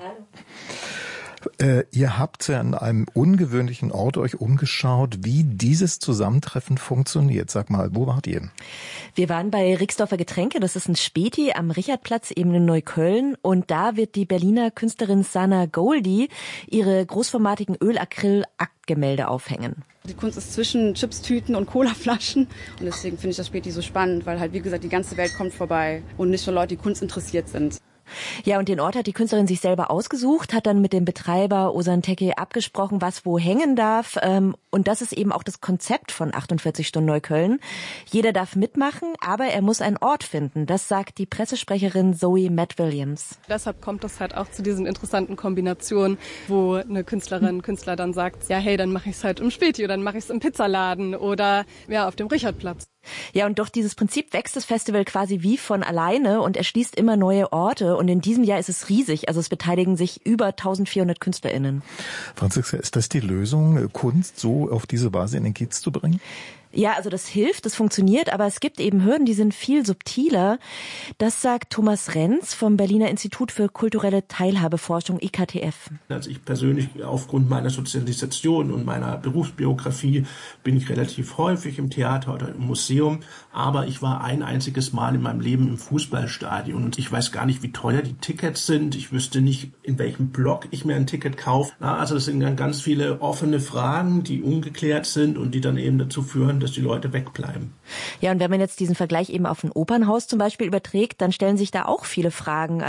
Speaker 5: Äh, ihr habt ja an einem ungewöhnlichen Ort euch umgeschaut, wie dieses Zusammentreffen funktioniert. Sag mal, wo wart ihr?
Speaker 24: Wir waren bei Rixdorfer Getränke, das ist ein Späti am Richardplatz, eben in Neukölln. Und da wird die Berliner Künstlerin Sana Goldie ihre großformatigen Ölacryl-Aktgemälde aufhängen.
Speaker 25: Die Kunst ist zwischen Chipstüten und Colaflaschen und deswegen finde ich das Späti so spannend, weil halt, wie gesagt, die ganze Welt kommt vorbei und nicht nur Leute, die Kunst interessiert sind.
Speaker 24: Ja, und den Ort hat die Künstlerin sich selber ausgesucht, hat dann mit dem Betreiber Ozan Teke abgesprochen, was wo hängen darf. Und das ist eben auch das Konzept von achtundvierzig Stunden Neukölln. Jeder darf mitmachen, aber er muss einen Ort finden. Das sagt die Pressesprecherin Zoe Matt Williams.
Speaker 26: Deshalb kommt es halt auch zu diesen interessanten Kombinationen, wo eine Künstlerin, Künstler dann sagt, ja hey, dann mache ich es halt im Späti oder dann mache ich es im Pizzaladen oder ja auf dem Richardplatz.
Speaker 24: Ja, und durch dieses Prinzip wächst das Festival quasi wie von alleine und erschließt immer neue Orte. Und in diesem Jahr ist es riesig. Also es beteiligen sich über eintausendvierhundert KünstlerInnen.
Speaker 5: Franziska, ist das die Lösung, Kunst so auf diese Weise in den Kiez zu bringen?
Speaker 24: Ja, also das hilft, das funktioniert, aber es gibt eben Hürden, die sind viel subtiler. Das sagt Thomas Renz vom Berliner Institut für kulturelle Teilhabeforschung I K T F.
Speaker 27: Also ich persönlich, aufgrund meiner Sozialisation und meiner Berufsbiografie, bin ich relativ häufig im Theater oder im Museum, aber ich war ein einziges Mal in meinem Leben im Fußballstadion und ich weiß gar nicht, wie teuer die Tickets sind. Ich wüsste nicht, in welchem Block ich mir ein Ticket kaufe. Also das sind dann ganz viele offene Fragen, die ungeklärt sind und die dann eben dazu führen, dass die Leute wegbleiben.
Speaker 24: Ja, und wenn man jetzt diesen Vergleich eben auf ein Opernhaus zum Beispiel überträgt, dann stellen sich da auch viele Fragen. Also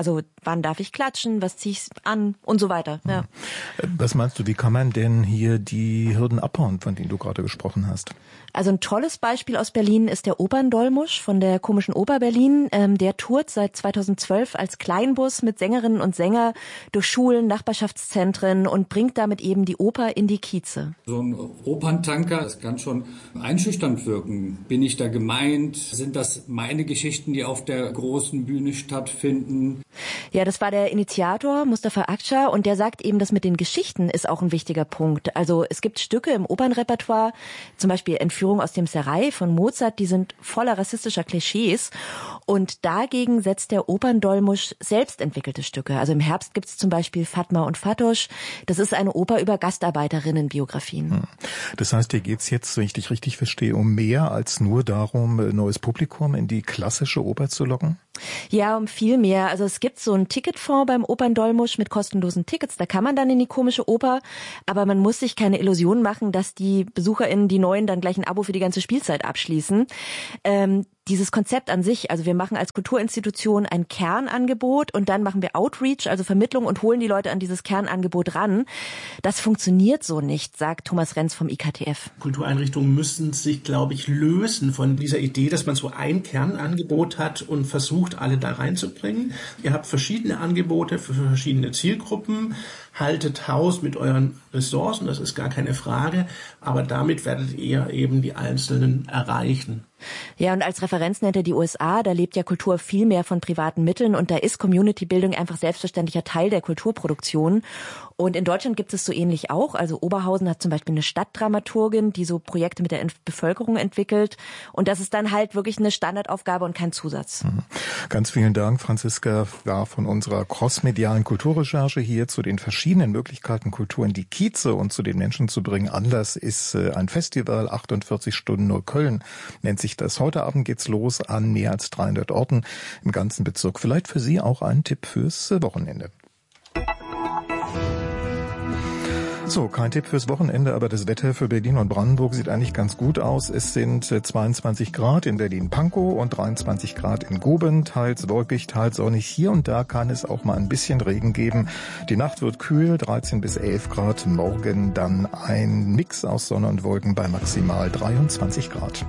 Speaker 24: wann darf ich klatschen, was ziehe ich an und so weiter. Ja.
Speaker 5: Was meinst du, wie kann man denn hier die Hürden abbauen, von denen du gerade gesprochen hast?
Speaker 24: Also ein tolles Beispiel aus Berlin ist der Operndolmusch von der Komischen Oper Berlin. Ähm, der tourt seit zweitausendzwölf als Kleinbus mit Sängerinnen und Sänger durch Schulen, Nachbarschaftszentren und bringt damit eben die Oper in die Kieze.
Speaker 6: So ein Operntanker, das kann schon einschüchternd wirken. Bin ich da gemeint? Sind das meine Geschichten, die auf der großen Bühne stattfinden?
Speaker 24: Ja, das war der Initiator, Mustafa Akça, und der sagt eben, das mit den Geschichten ist auch ein wichtiger Punkt. Also es gibt Stücke im Opernrepertoire, zum Beispiel Entführung aus dem Serail von Mozart, die sind voller rassistischer Klischees. Und dagegen setzt der Operndolmusch selbst entwickelte Stücke. Also im Herbst gibt es zum Beispiel Fatma und Fatosch. Das ist eine Oper über Gastarbeiterinnenbiografien.
Speaker 5: Das heißt, hier geht's jetzt, wenn ich dich richtig verstehe, um mehr als nur darum, neues Publikum in die klassische Oper zu locken?
Speaker 24: Ja, um viel mehr. Also es gibt so einen Ticketfonds beim Operndolmusch mit kostenlosen Tickets. Da kann man dann in die Komische Oper. Aber man muss sich keine Illusion machen, dass die BesucherInnen, die Neuen, dann gleich ein Abo für die ganze Spielzeit abschließen. Ähm, dieses Konzept an sich, also wir machen als Kulturinstitution ein Kernangebot und dann machen wir Outreach, also Vermittlung und holen die Leute an dieses Kernangebot ran. Das funktioniert so nicht, sagt Thomas Renz vom I K T F.
Speaker 27: Kultureinrichtungen müssen sich, glaube ich, lösen von dieser Idee, dass man so ein Kernangebot hat und versucht, alle da reinzubringen. Ihr habt verschiedene Angebote für verschiedene Zielgruppen. Haltet Haus mit euren Ressourcen, das ist gar keine Frage, aber damit werdet ihr eben die Einzelnen erreichen.
Speaker 24: Ja, und als Referenz nennt er die U S A, da lebt ja Kultur viel mehr von privaten Mitteln und da ist Community-Bildung einfach selbstverständlicher Teil der Kulturproduktion. Und in Deutschland gibt es so ähnlich auch. Also Oberhausen hat zum Beispiel eine Stadtdramaturgin, die so Projekte mit der Bevölkerung entwickelt. Und das ist dann halt wirklich eine Standardaufgabe und kein Zusatz.
Speaker 5: Ganz vielen Dank, Franziska, war von unserer crossmedialen Kulturrecherche hier zu den verschiedenen Möglichkeiten, Kultur in die Kieze und zu den Menschen zu bringen. Anlass ist ein Festival, achtundvierzig Stunden Neukölln nennt sich das. Heute Abend geht's los an mehr als dreihundert Orten im ganzen Bezirk. Vielleicht für Sie auch ein Tipp fürs Wochenende. So, kein Tipp fürs Wochenende, aber das Wetter für Berlin und Brandenburg sieht eigentlich ganz gut aus. Es sind zweiundzwanzig Grad in Berlin-Pankow und dreiundzwanzig Grad in Guben, teils wolkig, teils sonnig. Hier und da kann es auch mal ein bisschen Regen geben. Die Nacht wird kühl, dreizehn bis elf Grad. Morgen dann ein Mix aus Sonne und Wolken bei maximal dreiundzwanzig Grad.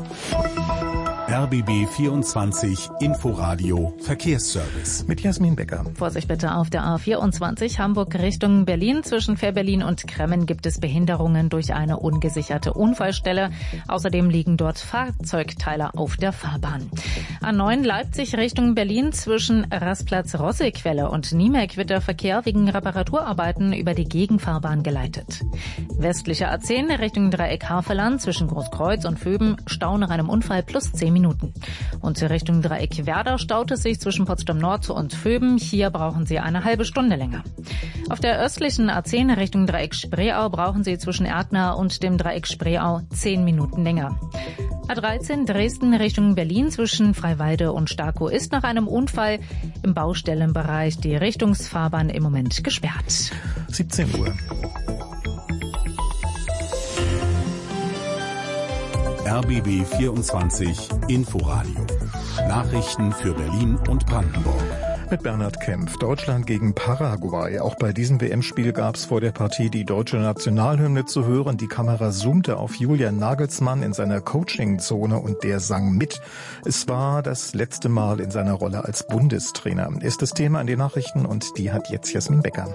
Speaker 4: R B B vierundzwanzig Inforadio Verkehrsservice.
Speaker 5: Mit Jasmin Becker.
Speaker 1: Vorsicht bitte auf der A vierundzwanzig Hamburg Richtung Berlin. Zwischen Fährberlin und Kremmen gibt es Behinderungen durch eine ungesicherte Unfallstelle. Außerdem liegen dort Fahrzeugteile auf der Fahrbahn. A neun Leipzig Richtung Berlin. Zwischen Rastplatz Rossequelle und Niemek wird der Verkehr wegen Reparaturarbeiten über die Gegenfahrbahn geleitet. Westliche A zehn Richtung Dreieck Havelland. Zwischen Großkreuz und Vöben Stau nach einem Unfall plus zehn Minuten. Und Richtung Dreieck Werder staut es sich zwischen Potsdam Nord und Vöben. Hier brauchen Sie eine halbe Stunde länger. Auf der östlichen A zehn Richtung Dreieck Spreeau brauchen Sie zwischen Erdner und dem Dreieck Spreeau zehn Minuten länger. A dreizehn Dresden Richtung Berlin zwischen Freiwalde und Starkow ist nach einem Unfall im Baustellenbereich die Richtungsfahrbahn im Moment gesperrt.
Speaker 5: siebzehn Uhr.
Speaker 4: R B B vierundzwanzig Inforadio. Nachrichten für Berlin und Brandenburg.
Speaker 5: Mit Bernhard Kempf. Deutschland gegen Paraguay. Auch bei diesem W M-Spiel gab es vor der Partie die deutsche Nationalhymne zu hören. Die Kamera zoomte auf Julian Nagelsmann in seiner Coachingzone und der sang mit. Es war das letzte Mal in seiner Rolle als Bundestrainer. Ist das Thema in den Nachrichten und die hat jetzt Jasmin Becker.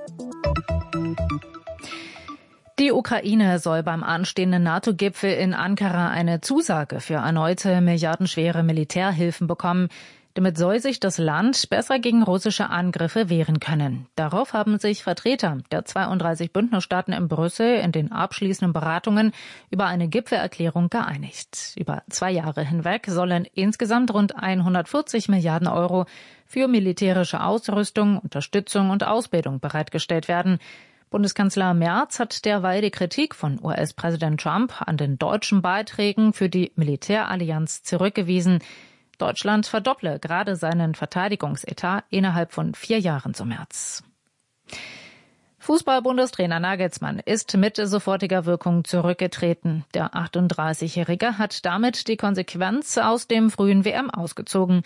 Speaker 1: Die Ukraine soll beim anstehenden NATO-Gipfel in Ankara eine Zusage für erneute milliardenschwere Militärhilfen bekommen. Damit soll sich das Land besser gegen russische Angriffe wehren können. Darauf haben sich Vertreter der zweiunddreißig Bündnisstaaten in Brüssel in den abschließenden Beratungen über eine Gipfelerklärung geeinigt. Über zwei Jahre hinweg sollen insgesamt rund hundertvierzig Milliarden Euro für militärische Ausrüstung, Unterstützung und Ausbildung bereitgestellt werden. Bundeskanzler Merz hat derweil die Kritik von U S-Präsident Trump an den deutschen Beiträgen für die Militärallianz zurückgewiesen. Deutschland verdopple gerade seinen Verteidigungsetat innerhalb von vier Jahren zum März. Fußball-Bundestrainer Nagelsmann ist mit sofortiger Wirkung zurückgetreten. Der achtunddreißigjährige hat damit die Konsequenz aus dem frühen W M ausgezogen.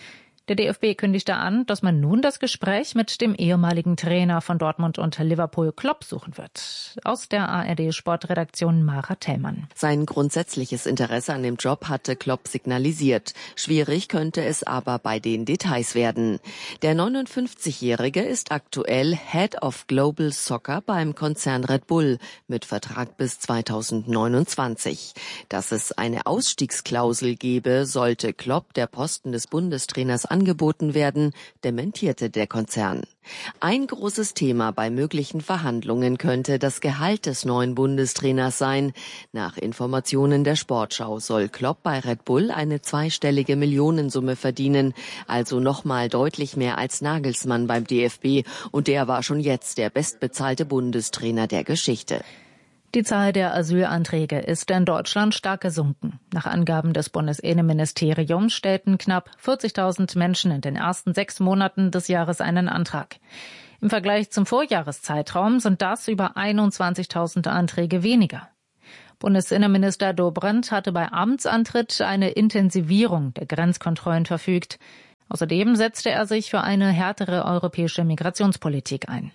Speaker 1: Der D F B kündigte an, dass man nun das Gespräch mit dem ehemaligen Trainer von Dortmund und Liverpool Klopp suchen wird. Aus der A R D-Sportredaktion Mara Tellmann.
Speaker 12: Sein grundsätzliches Interesse an dem Job hatte Klopp signalisiert. Schwierig könnte es aber bei den Details werden. Der neunundfünfzigjährige ist aktuell Head of Global Soccer beim Konzern Red Bull mit Vertrag bis zweitausendneunundzwanzig. Dass es eine Ausstiegsklausel gebe, sollte Klopp der Posten des Bundestrainers angeboten werden, dementierte der Konzern. Ein großes Thema bei möglichen Verhandlungen könnte das Gehalt des neuen Bundestrainers sein. Nach Informationen der Sportschau soll Klopp bei Red Bull eine zweistellige Millionensumme verdienen, also nochmal deutlich mehr als Nagelsmann beim D F B, und der war schon jetzt der bestbezahlte Bundestrainer der Geschichte.
Speaker 1: Die Zahl der Asylanträge ist in Deutschland stark gesunken. Nach Angaben des Bundesinnenministeriums stellten knapp vierzigtausend Menschen in den ersten sechs Monaten des Jahres einen Antrag. Im Vergleich zum Vorjahreszeitraum sind das über einundzwanzigtausend Anträge weniger. Bundesinnenminister Dobrindt hatte bei Amtsantritt eine Intensivierung der Grenzkontrollen verfügt. Außerdem setzte er sich für eine härtere europäische Migrationspolitik ein.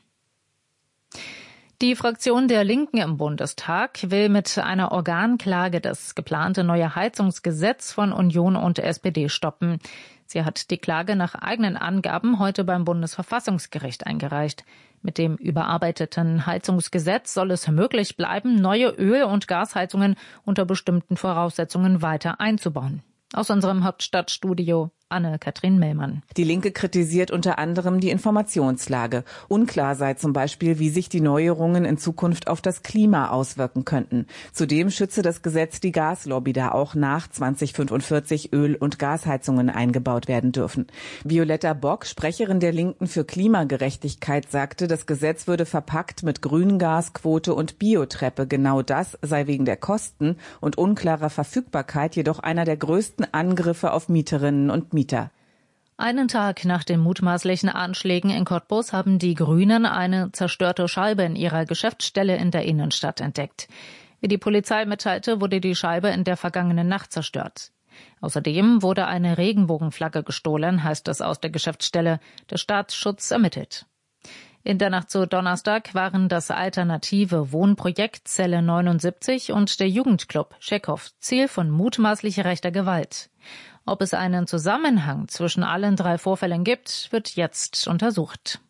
Speaker 1: Die Fraktion der Linken im Bundestag will mit einer Organklage das geplante neue Heizungsgesetz von Union und S P D stoppen. Sie hat die Klage nach eigenen Angaben heute beim Bundesverfassungsgericht eingereicht. Mit dem überarbeiteten Heizungsgesetz soll es möglich bleiben, neue Öl- und Gasheizungen unter bestimmten Voraussetzungen weiter einzubauen. Aus unserem Hauptstadtstudio Anne-Kathrin Mellmann.
Speaker 13: Die Linke kritisiert unter anderem die Informationslage. Unklar sei zum Beispiel, wie sich die Neuerungen in Zukunft auf das Klima auswirken könnten. Zudem schütze das Gesetz die Gaslobby, da auch nach zweitausendfünfundvierzig Öl- und Gasheizungen eingebaut werden dürfen. Violetta Bock, Sprecherin der Linken für Klimagerechtigkeit, sagte, das Gesetz würde verpackt mit Grüngasquote und Biotreppe. Genau das sei wegen der Kosten und unklarer Verfügbarkeit jedoch einer der größten Angriffe auf Mieterinnen und Mieter.
Speaker 1: Einen Tag nach den mutmaßlichen Anschlägen in Cottbus haben die Grünen eine zerstörte Scheibe in ihrer Geschäftsstelle in der Innenstadt entdeckt. Wie die Polizei mitteilte, wurde die Scheibe in der vergangenen Nacht zerstört. Außerdem wurde eine Regenbogenflagge gestohlen, heißt es aus der Geschäftsstelle. Der Staatsschutz ermittelt. In der Nacht zu Donnerstag waren das alternative Wohnprojekt Zelle neunundsiebzig und der Jugendclub Tschechow Ziel von mutmaßlich rechter Gewalt. Ob es einen Zusammenhang zwischen allen drei Vorfällen gibt, wird jetzt untersucht.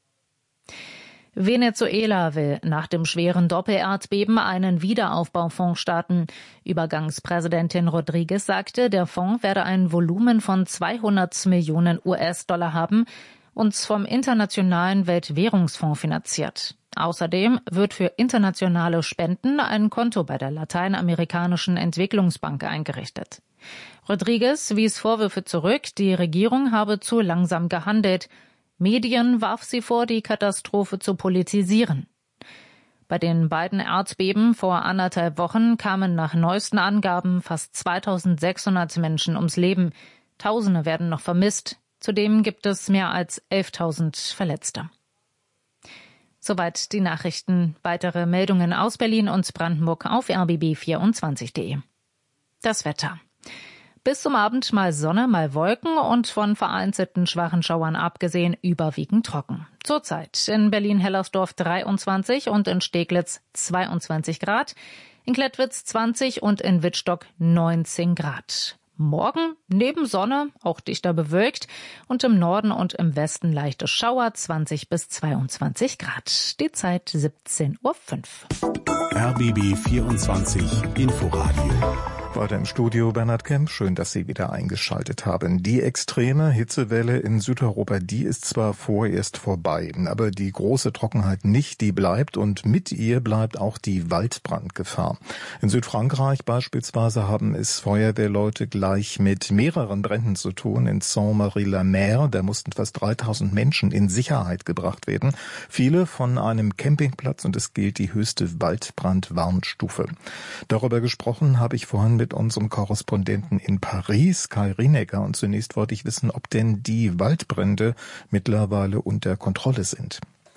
Speaker 1: Venezuela will nach dem schweren Doppelerdbeben einen Wiederaufbaufonds starten. Übergangspräsidentin Rodriguez sagte, der Fonds werde ein Volumen von zweihundert Millionen U S-Dollar haben und vom Internationalen Weltwährungsfonds finanziert. Außerdem wird für internationale Spenden ein Konto bei der Lateinamerikanischen Entwicklungsbank eingerichtet. Rodriguez wies Vorwürfe zurück, die Regierung habe zu langsam gehandelt. Medien warf sie vor, die Katastrophe zu politisieren. Bei den beiden Erdbeben vor anderthalb Wochen kamen nach neuesten Angaben fast zweitausendsechshundert Menschen ums Leben. Tausende werden noch vermisst. Zudem gibt es mehr als elftausend Verletzte. Soweit die Nachrichten. Weitere Meldungen aus Berlin und Brandenburg auf r b b vierundzwanzig punkt de. Das Wetter. Bis zum Abend mal Sonne, mal Wolken und von vereinzelten schwachen Schauern abgesehen überwiegend trocken. Zurzeit in Berlin-Hellersdorf dreiundzwanzig und in Steglitz zweiundzwanzig Grad, in Klettwitz zwanzig und in Wittstock neunzehn Grad. Morgen neben Sonne auch dichter bewölkt und im Norden und im Westen leichte Schauer, zwanzig bis zweiundzwanzig Grad. Die Zeit siebzehn Uhr fünf.
Speaker 4: R B B vierundzwanzig Inforadio.
Speaker 5: Weiter im Studio Bernhard Kemp. Schön, dass Sie wieder eingeschaltet haben. Die extreme Hitzewelle in Südeuropa, die ist zwar vorerst vorbei, aber die große Trockenheit nicht, die bleibt und mit ihr bleibt auch die Waldbrandgefahr. In Südfrankreich beispielsweise haben es Feuerwehrleute gleich mit mehreren Bränden zu tun. In Saint-Marie-la-Mer, da mussten fast dreitausend Menschen in Sicherheit gebracht werden. Viele von einem Campingplatz und es gilt die höchste Waldbrandwarnstufe. Darüber gesprochen habe ich vorhin mit mit unserem Korrespondenten in Paris, Kai Rienecker. Und zunächst wollte ich wissen, ob denn die Waldbrände mittlerweile unter Kontrolle sind.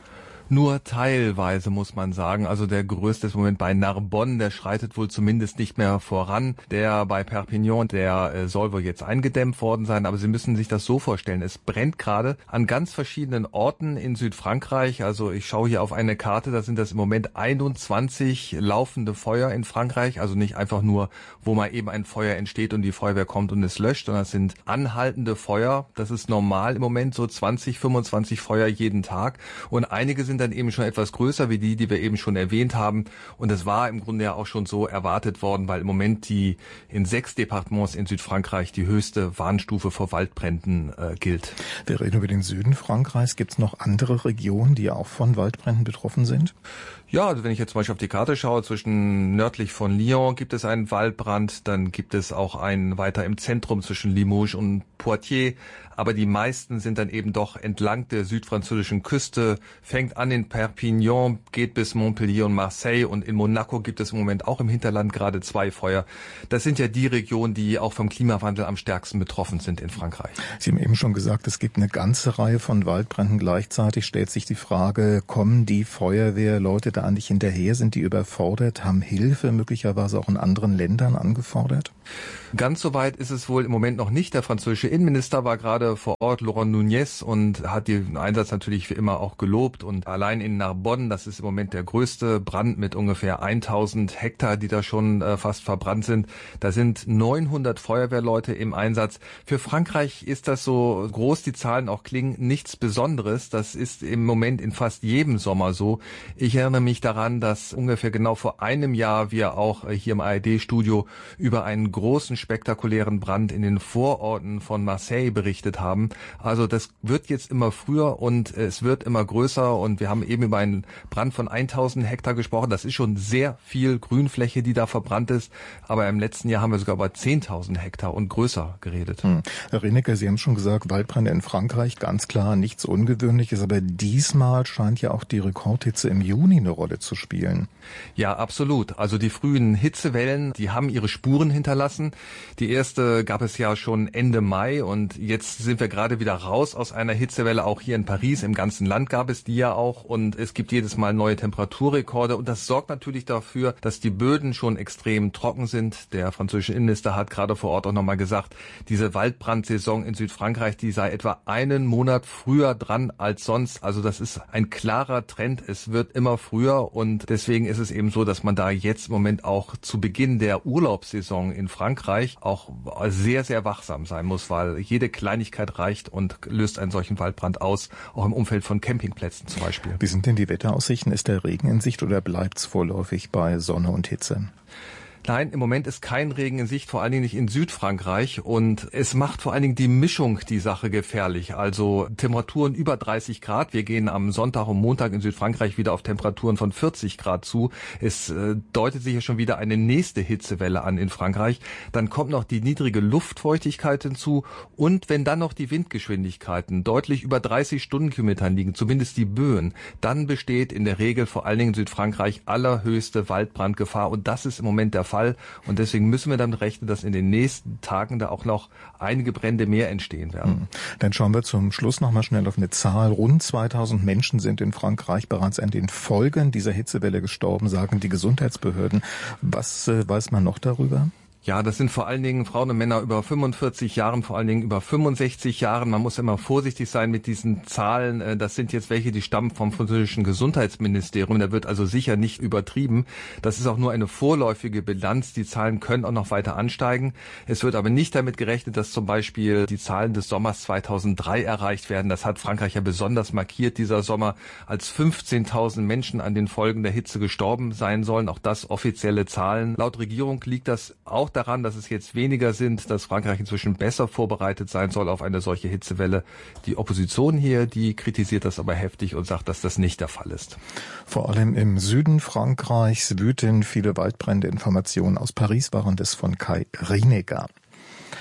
Speaker 14: Nur teilweise, muss man sagen. Also der größte ist im Moment bei Narbonne, der schreitet wohl zumindest nicht mehr voran. Der bei Perpignan, der äh, soll wohl jetzt eingedämmt worden sein, aber Sie müssen sich das so vorstellen. Es brennt gerade an ganz verschiedenen Orten in Südfrankreich. Also ich schaue hier auf eine Karte, da sind das im Moment einundzwanzig laufende Feuer in Frankreich. Also nicht einfach nur, wo mal eben ein Feuer entsteht und die Feuerwehr kommt und es löscht, sondern es sind anhaltende Feuer. Das ist normal im Moment, so zwanzig, fünfundzwanzig Feuer jeden Tag. Und einige sind dann eben schon etwas größer, wie die, die wir eben schon erwähnt haben. Und es war im Grunde ja auch schon so erwartet worden, weil im Moment die in sechs Departements in Südfrankreich die höchste Warnstufe vor Waldbränden äh, gilt.
Speaker 5: Wir reden über den Süden Frankreichs. Gibt es noch andere Regionen, die auch von Waldbränden betroffen sind?
Speaker 14: Ja, also wenn ich jetzt zum Beispiel auf die Karte schaue, zwischen nördlich von Lyon gibt es einen Waldbrand, dann gibt es auch einen weiter im Zentrum zwischen Limoges und Poitiers. Aber die meisten sind dann eben doch entlang der südfranzösischen Küste, fängt an in Perpignan, geht bis Montpellier und Marseille, und in Monaco gibt es im Moment auch im Hinterland gerade zwei Feuer. Das sind ja die Regionen, die auch vom Klimawandel am stärksten betroffen sind in Frankreich.
Speaker 5: Sie haben eben schon gesagt, es gibt eine ganze Reihe von Waldbränden. Gleichzeitig stellt sich die Frage, kommen die Feuerwehrleute da nicht hinterher? Sind die überfordert? Haben Hilfe möglicherweise auch in anderen Ländern angefordert?
Speaker 14: Ganz so weit ist es wohl im Moment noch nicht. Der französische Innenminister war gerade vor Ort, Laurent Nunez, und hat den Einsatz natürlich wie immer auch gelobt. Und allein in Narbonne, das ist im Moment der größte Brand mit ungefähr tausend Hektar, die da schon äh, fast verbrannt sind. Da sind neunhundert Feuerwehrleute im Einsatz. Für Frankreich ist das, so groß die Zahlen auch klingen, nichts Besonderes. Das ist im Moment in fast jedem Sommer so. Ich erinnere mich daran, dass ungefähr genau vor einem Jahr wir auch äh, hier im A R D-Studio über einen großen spektakulären Brand in den Vororten von Marseille berichtet haben. Also das wird jetzt immer früher und es wird immer größer, und wir haben eben über einen Brand von tausend Hektar gesprochen. Das ist schon sehr viel Grünfläche, die da verbrannt ist, aber im letzten Jahr haben wir sogar über zehntausend Hektar und größer geredet.
Speaker 5: Hm. Herr Rienecke, Sie haben schon gesagt, Waldbrände in Frankreich, ganz klar nichts Ungewöhnliches, aber diesmal scheint ja auch die Rekordhitze im Juni eine Rolle zu spielen.
Speaker 14: Ja, absolut. Also die frühen Hitzewellen, die haben ihre Spuren hinterlassen. Die erste gab es ja schon Ende Mai, und jetzt sind wir gerade wieder raus aus einer Hitzewelle. Auch hier in Paris, im ganzen Land gab es die ja auch, und es gibt jedes Mal neue Temperaturrekorde, und das sorgt natürlich dafür, dass die Böden schon extrem trocken sind. Der französische Innenminister hat gerade vor Ort auch nochmal gesagt, diese Waldbrandsaison in Südfrankreich, die sei etwa einen Monat früher dran als sonst. Also das ist ein klarer Trend. Es wird immer früher, und deswegen ist es eben so, dass man da jetzt im Moment auch zu Beginn der Urlaubssaison in Frankreich auch sehr, sehr wachsam sein muss, weil jede Kleinigkeit reicht und löst einen solchen Waldbrand aus, auch im Umfeld von Campingplätzen zum Beispiel.
Speaker 5: Wie sind denn die Wetteraussichten? Ist der Regen in Sicht oder bleibt's vorläufig bei Sonne und Hitze?
Speaker 14: Nein, im Moment ist kein Regen in Sicht, vor allen Dingen nicht in Südfrankreich, und es macht vor allen Dingen die Mischung die Sache gefährlich. Also Temperaturen über dreißig Grad. Wir gehen am Sonntag und Montag in Südfrankreich wieder auf Temperaturen von vierzig Grad zu. Es äh, deutet sich ja schon wieder eine nächste Hitzewelle an in Frankreich. Dann kommt noch die niedrige Luftfeuchtigkeit hinzu, und wenn dann noch die Windgeschwindigkeiten deutlich über dreißig Stundenkilometern liegen, zumindest die Böen, dann besteht in der Regel vor allen Dingen in Südfrankreich allerhöchste Waldbrandgefahr, und das ist im Moment der Fall. Und deswegen müssen wir damit rechnen, dass in den nächsten Tagen da auch noch einige Brände mehr entstehen werden.
Speaker 5: Dann schauen wir zum Schluss noch mal schnell auf eine Zahl. Rund zweitausend Menschen sind in Frankreich bereits an den Folgen dieser Hitzewelle gestorben, sagen die Gesundheitsbehörden. Was äh, weiß man noch darüber?
Speaker 14: Ja, das sind vor allen Dingen Frauen und Männer über fünfundvierzig Jahren, vor allen Dingen über fünfundsechzig Jahren. Man muss immer vorsichtig sein mit diesen Zahlen. Das sind jetzt welche, die stammen vom französischen Gesundheitsministerium. Da wird also sicher nicht übertrieben. Das ist auch nur eine vorläufige Bilanz. Die Zahlen können auch noch weiter ansteigen. Es wird aber nicht damit gerechnet, dass zum Beispiel die Zahlen des Sommers zweitausenddrei erreicht werden. Das hat Frankreich ja besonders markiert, dieser Sommer, als fünfzehntausend Menschen an den Folgen der Hitze gestorben sein sollen. Auch das offizielle Zahlen. Laut Regierung liegt das auch daran, dass es jetzt weniger sind, dass Frankreich inzwischen besser vorbereitet sein soll auf eine solche Hitzewelle. Die Opposition hier, die kritisiert das aber heftig und sagt, dass das nicht der Fall ist.
Speaker 5: Vor allem im Süden Frankreichs wüten viele Waldbrände. Informationen aus Paris waren das von Kai Rienecke.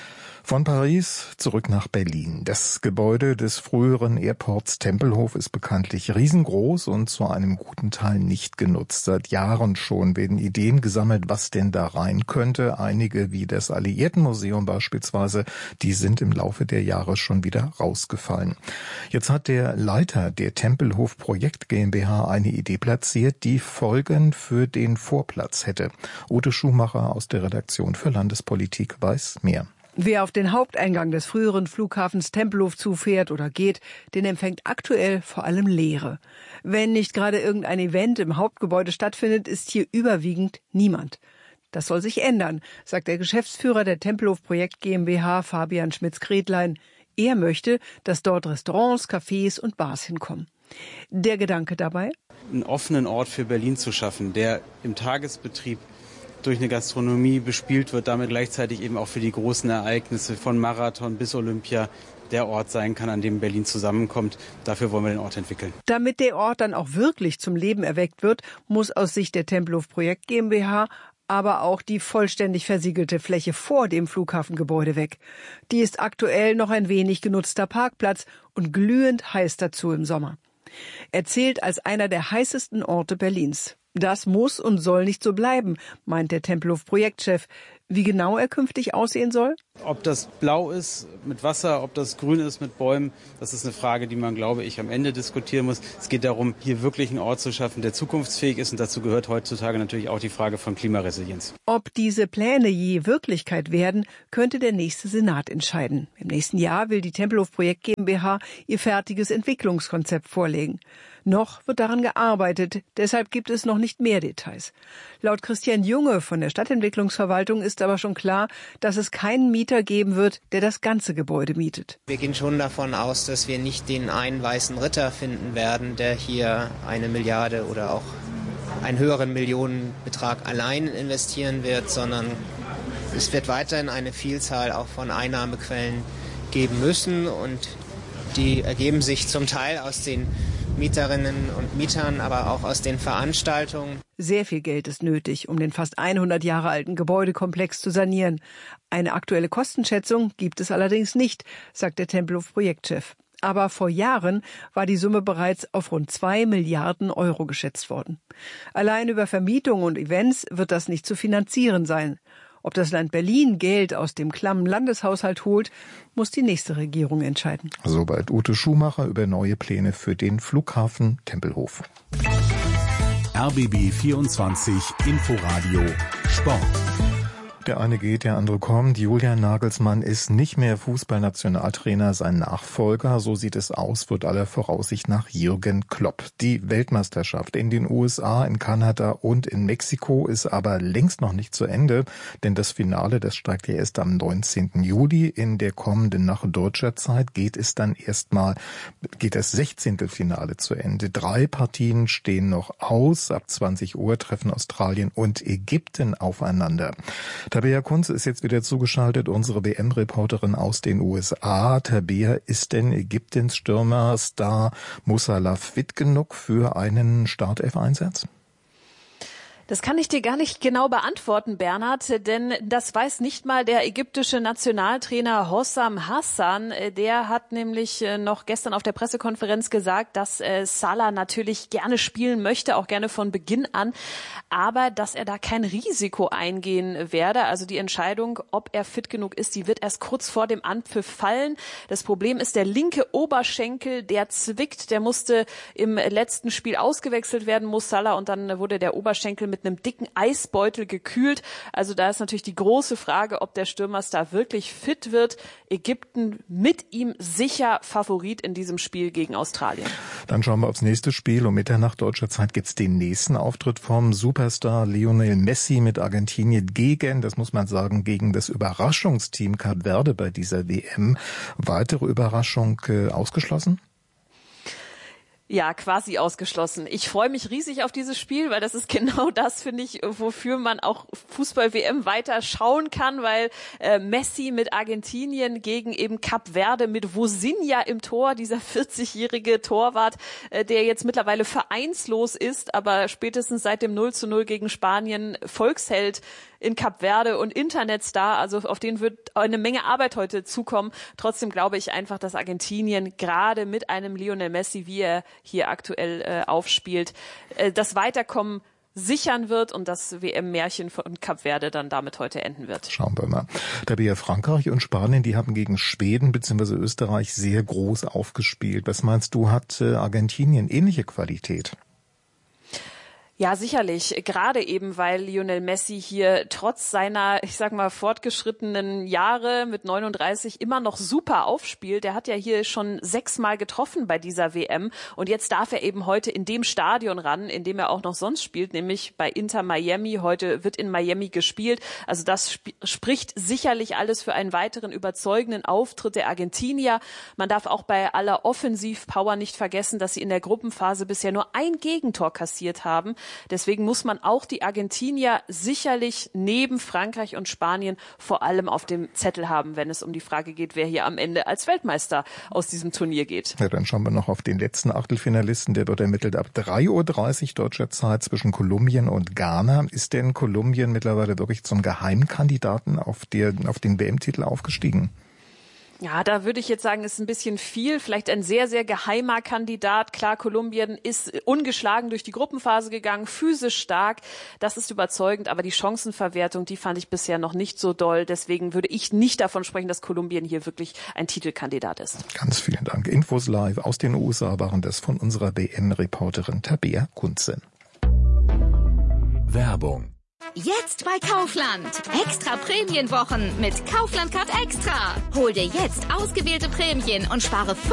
Speaker 5: Von Paris zurück nach Berlin. Das Gebäude des früheren Airports Tempelhof ist bekanntlich riesengroß und zu einem guten Teil nicht genutzt. Seit Jahren schon werden Ideen gesammelt, was denn da rein könnte. Einige, wie das Alliiertenmuseum beispielsweise, die sind im Laufe der Jahre schon wieder rausgefallen. Jetzt hat der Leiter der Tempelhof Projekt GmbH eine Idee platziert, die Folgen für den Vorplatz hätte. Ute Schumacher aus der Redaktion für Landespolitik weiß mehr.
Speaker 3: Wer auf den Haupteingang des früheren Flughafens Tempelhof zufährt oder geht, den empfängt aktuell vor allem Leere. Wenn nicht gerade irgendein Event im Hauptgebäude stattfindet, ist hier überwiegend niemand. Das soll sich ändern, sagt der Geschäftsführer der Tempelhof Projekt GmbH, Fabian Schmitz-Gretlein. Er möchte, dass dort Restaurants, Cafés und Bars hinkommen. Der Gedanke dabei?
Speaker 15: Einen offenen Ort für Berlin zu schaffen, der im Tagesbetrieb durch eine Gastronomie bespielt wird, damit gleichzeitig eben auch für die großen Ereignisse von Marathon bis Olympia der Ort sein kann, an dem Berlin zusammenkommt. Dafür wollen wir den Ort entwickeln.
Speaker 3: Damit der Ort dann auch wirklich zum Leben erweckt wird, muss aus Sicht der Tempelhof Projekt GmbH aber auch die vollständig versiegelte Fläche vor dem Flughafengebäude weg. Die ist aktuell noch ein wenig genutzter Parkplatz und glühend heiß dazu im Sommer. Er zählt als einer der heißesten Orte Berlins. Das muss und soll nicht so bleiben, meint der Tempelhof-Projektchef. Wie genau er künftig aussehen soll?
Speaker 15: Ob das blau ist mit Wasser, ob das grün ist mit Bäumen, das ist eine Frage, die man, glaube ich, am Ende diskutieren muss. Es geht darum, hier wirklich einen Ort zu schaffen, der zukunftsfähig ist. Und dazu gehört heutzutage natürlich auch die Frage von Klimaresilienz.
Speaker 3: Ob diese Pläne je Wirklichkeit werden, könnte der nächste Senat entscheiden. Im nächsten Jahr will die Tempelhof Projekt GmbH ihr fertiges Entwicklungskonzept vorlegen. Noch wird daran gearbeitet, deshalb gibt es noch nicht mehr Details. Laut Christian Junge von der Stadtentwicklungsverwaltung ist aber schon klar, dass es keinen Mieter geben wird, der das ganze Gebäude mietet.
Speaker 16: Wir gehen schon davon aus, dass wir nicht den einen weißen Ritter finden werden, der hier eine Milliarde oder auch einen höheren Millionenbetrag allein investieren wird, sondern es wird weiterhin eine Vielzahl auch von Einnahmequellen geben müssen und die ergeben sich zum Teil aus den Mieterinnen und Mietern, aber auch aus den Veranstaltungen.
Speaker 3: Sehr viel Geld ist nötig, um den fast hundert Jahre alten Gebäudekomplex zu sanieren. Eine aktuelle Kostenschätzung gibt es allerdings nicht, sagt der Tempelhof-Projektchef. Aber vor Jahren war die Summe bereits auf rund zwei Milliarden Euro geschätzt worden. Allein über Vermietung und Events wird das nicht zu finanzieren sein. Ob das Land Berlin Geld aus dem klammen Landeshaushalt holt, muss die nächste Regierung entscheiden.
Speaker 5: Soweit Ute Schumacher über neue Pläne für den Flughafen Tempelhof.
Speaker 4: R B B vierundzwanzig Inforadio Sport.
Speaker 5: Der eine geht, der andere kommt. Julian Nagelsmann ist nicht mehr Fußballnationaltrainer, sein Nachfolger. So sieht es aus, wird aller Voraussicht nach Jürgen Klopp. Die Weltmeisterschaft in den U S A, in Kanada und in Mexiko ist aber längst noch nicht zu Ende, denn das Finale, das steigt ja erst am neunzehnten Juli. In der kommenden nach deutscher Zeit geht es dann erstmal, geht das Sechzehntelfinale zu Ende. Drei Partien stehen noch aus. Ab zwanzig Uhr treffen Australien und Ägypten aufeinander. Tabea Kunze ist jetzt wieder zugeschaltet, unsere W M-Reporterin aus den U S A. Tabea, ist denn Ägyptens Stürmerstar Musala fit genug für einen Startelf-Einsatz?
Speaker 17: Das kann ich dir gar nicht genau beantworten, Bernhard, denn das weiß nicht mal der ägyptische Nationaltrainer Hossam Hassan. Der hat nämlich noch gestern auf der Pressekonferenz gesagt, dass Salah natürlich gerne spielen möchte, auch gerne von Beginn an, aber dass er da kein Risiko eingehen werde. Also die Entscheidung, ob er fit genug ist, die wird erst kurz vor dem Anpfiff fallen. Das Problem ist der linke Oberschenkel, der zwickt. Der musste im letzten Spiel ausgewechselt werden, muss Salah, und dann wurde der Oberschenkel mit mit einem dicken Eisbeutel gekühlt. Also da ist natürlich die große Frage, ob der Stürmerstar wirklich fit wird. Ägypten mit ihm sicher Favorit in diesem Spiel gegen Australien.
Speaker 5: Dann schauen wir aufs nächste Spiel. Um Mitternacht deutscher Zeit gibt's den nächsten Auftritt vom Superstar Lionel Messi mit Argentinien gegen, das muss man sagen, gegen das Überraschungsteam Kap Verde bei dieser W M. Weitere Überraschung äh, ausgeschlossen?
Speaker 17: Ja, quasi ausgeschlossen. Ich freue mich riesig auf dieses Spiel, weil das ist genau das, finde ich, wofür man auch Fußball-W M weiter schauen kann, weil äh, Messi mit Argentinien gegen eben Kap Verde mit Vozinha im Tor, dieser vierzigjährige Torwart, äh, der jetzt mittlerweile vereinslos ist, aber spätestens seit dem null zu null gegen Spanien Volksheld in Kap Verde und Internetstar. Also auf den wird eine Menge Arbeit heute zukommen. Trotzdem glaube ich einfach, dass Argentinien gerade mit einem Lionel Messi, wie er hier aktuell äh, aufspielt, äh, das Weiterkommen sichern wird und das W M-Märchen von Kap Verde dann damit heute enden wird.
Speaker 5: Schauen wir mal. Tabea, Frankreich und Spanien, die haben gegen Schweden bzw. Österreich sehr groß aufgespielt. Was meinst du, hat äh, Argentinien ähnliche Qualität?
Speaker 17: Ja, sicherlich. Gerade eben, weil Lionel Messi hier trotz seiner, ich sag mal, fortgeschrittenen Jahre mit neununddreißig immer noch super aufspielt. Der hat ja hier schon sechsmal getroffen bei dieser W M. Und jetzt darf er eben heute in dem Stadion ran, in dem er auch noch sonst spielt, nämlich bei Inter Miami. Heute wird in Miami gespielt. Also das sp- spricht sicherlich alles für einen weiteren überzeugenden Auftritt der Argentinier. Man darf auch bei aller Offensivpower nicht vergessen, dass sie in der Gruppenphase bisher nur ein Gegentor kassiert haben. Deswegen muss man auch die Argentinier sicherlich neben Frankreich und Spanien vor allem auf dem Zettel haben, wenn es um die Frage geht, wer hier am Ende als Weltmeister aus diesem Turnier geht.
Speaker 5: Ja, dann schauen wir noch auf den letzten Achtelfinalisten. Der wird ermittelt ab drei Uhr dreißig deutscher Zeit zwischen Kolumbien und Ghana. Ist denn Kolumbien mittlerweile wirklich zum Geheimkandidaten auf, der, auf den W M-Titel aufgestiegen?
Speaker 17: Ja, da würde ich jetzt sagen, ist ein bisschen viel. Vielleicht ein sehr, sehr geheimer Kandidat. Klar, Kolumbien ist ungeschlagen durch die Gruppenphase gegangen, physisch stark. Das ist überzeugend, aber die Chancenverwertung, die fand ich bisher noch nicht so doll. Deswegen würde ich nicht davon sprechen, dass Kolumbien hier wirklich ein Titelkandidat ist.
Speaker 5: Ganz vielen Dank. Infos live aus den U S A waren das von unserer W M-Reporterin Tabea Kunzen.
Speaker 2: Werbung.
Speaker 18: Jetzt bei Kaufland. Extra Prämienwochen mit Kaufland Card Extra. Hol dir jetzt ausgewählte Prämien und spare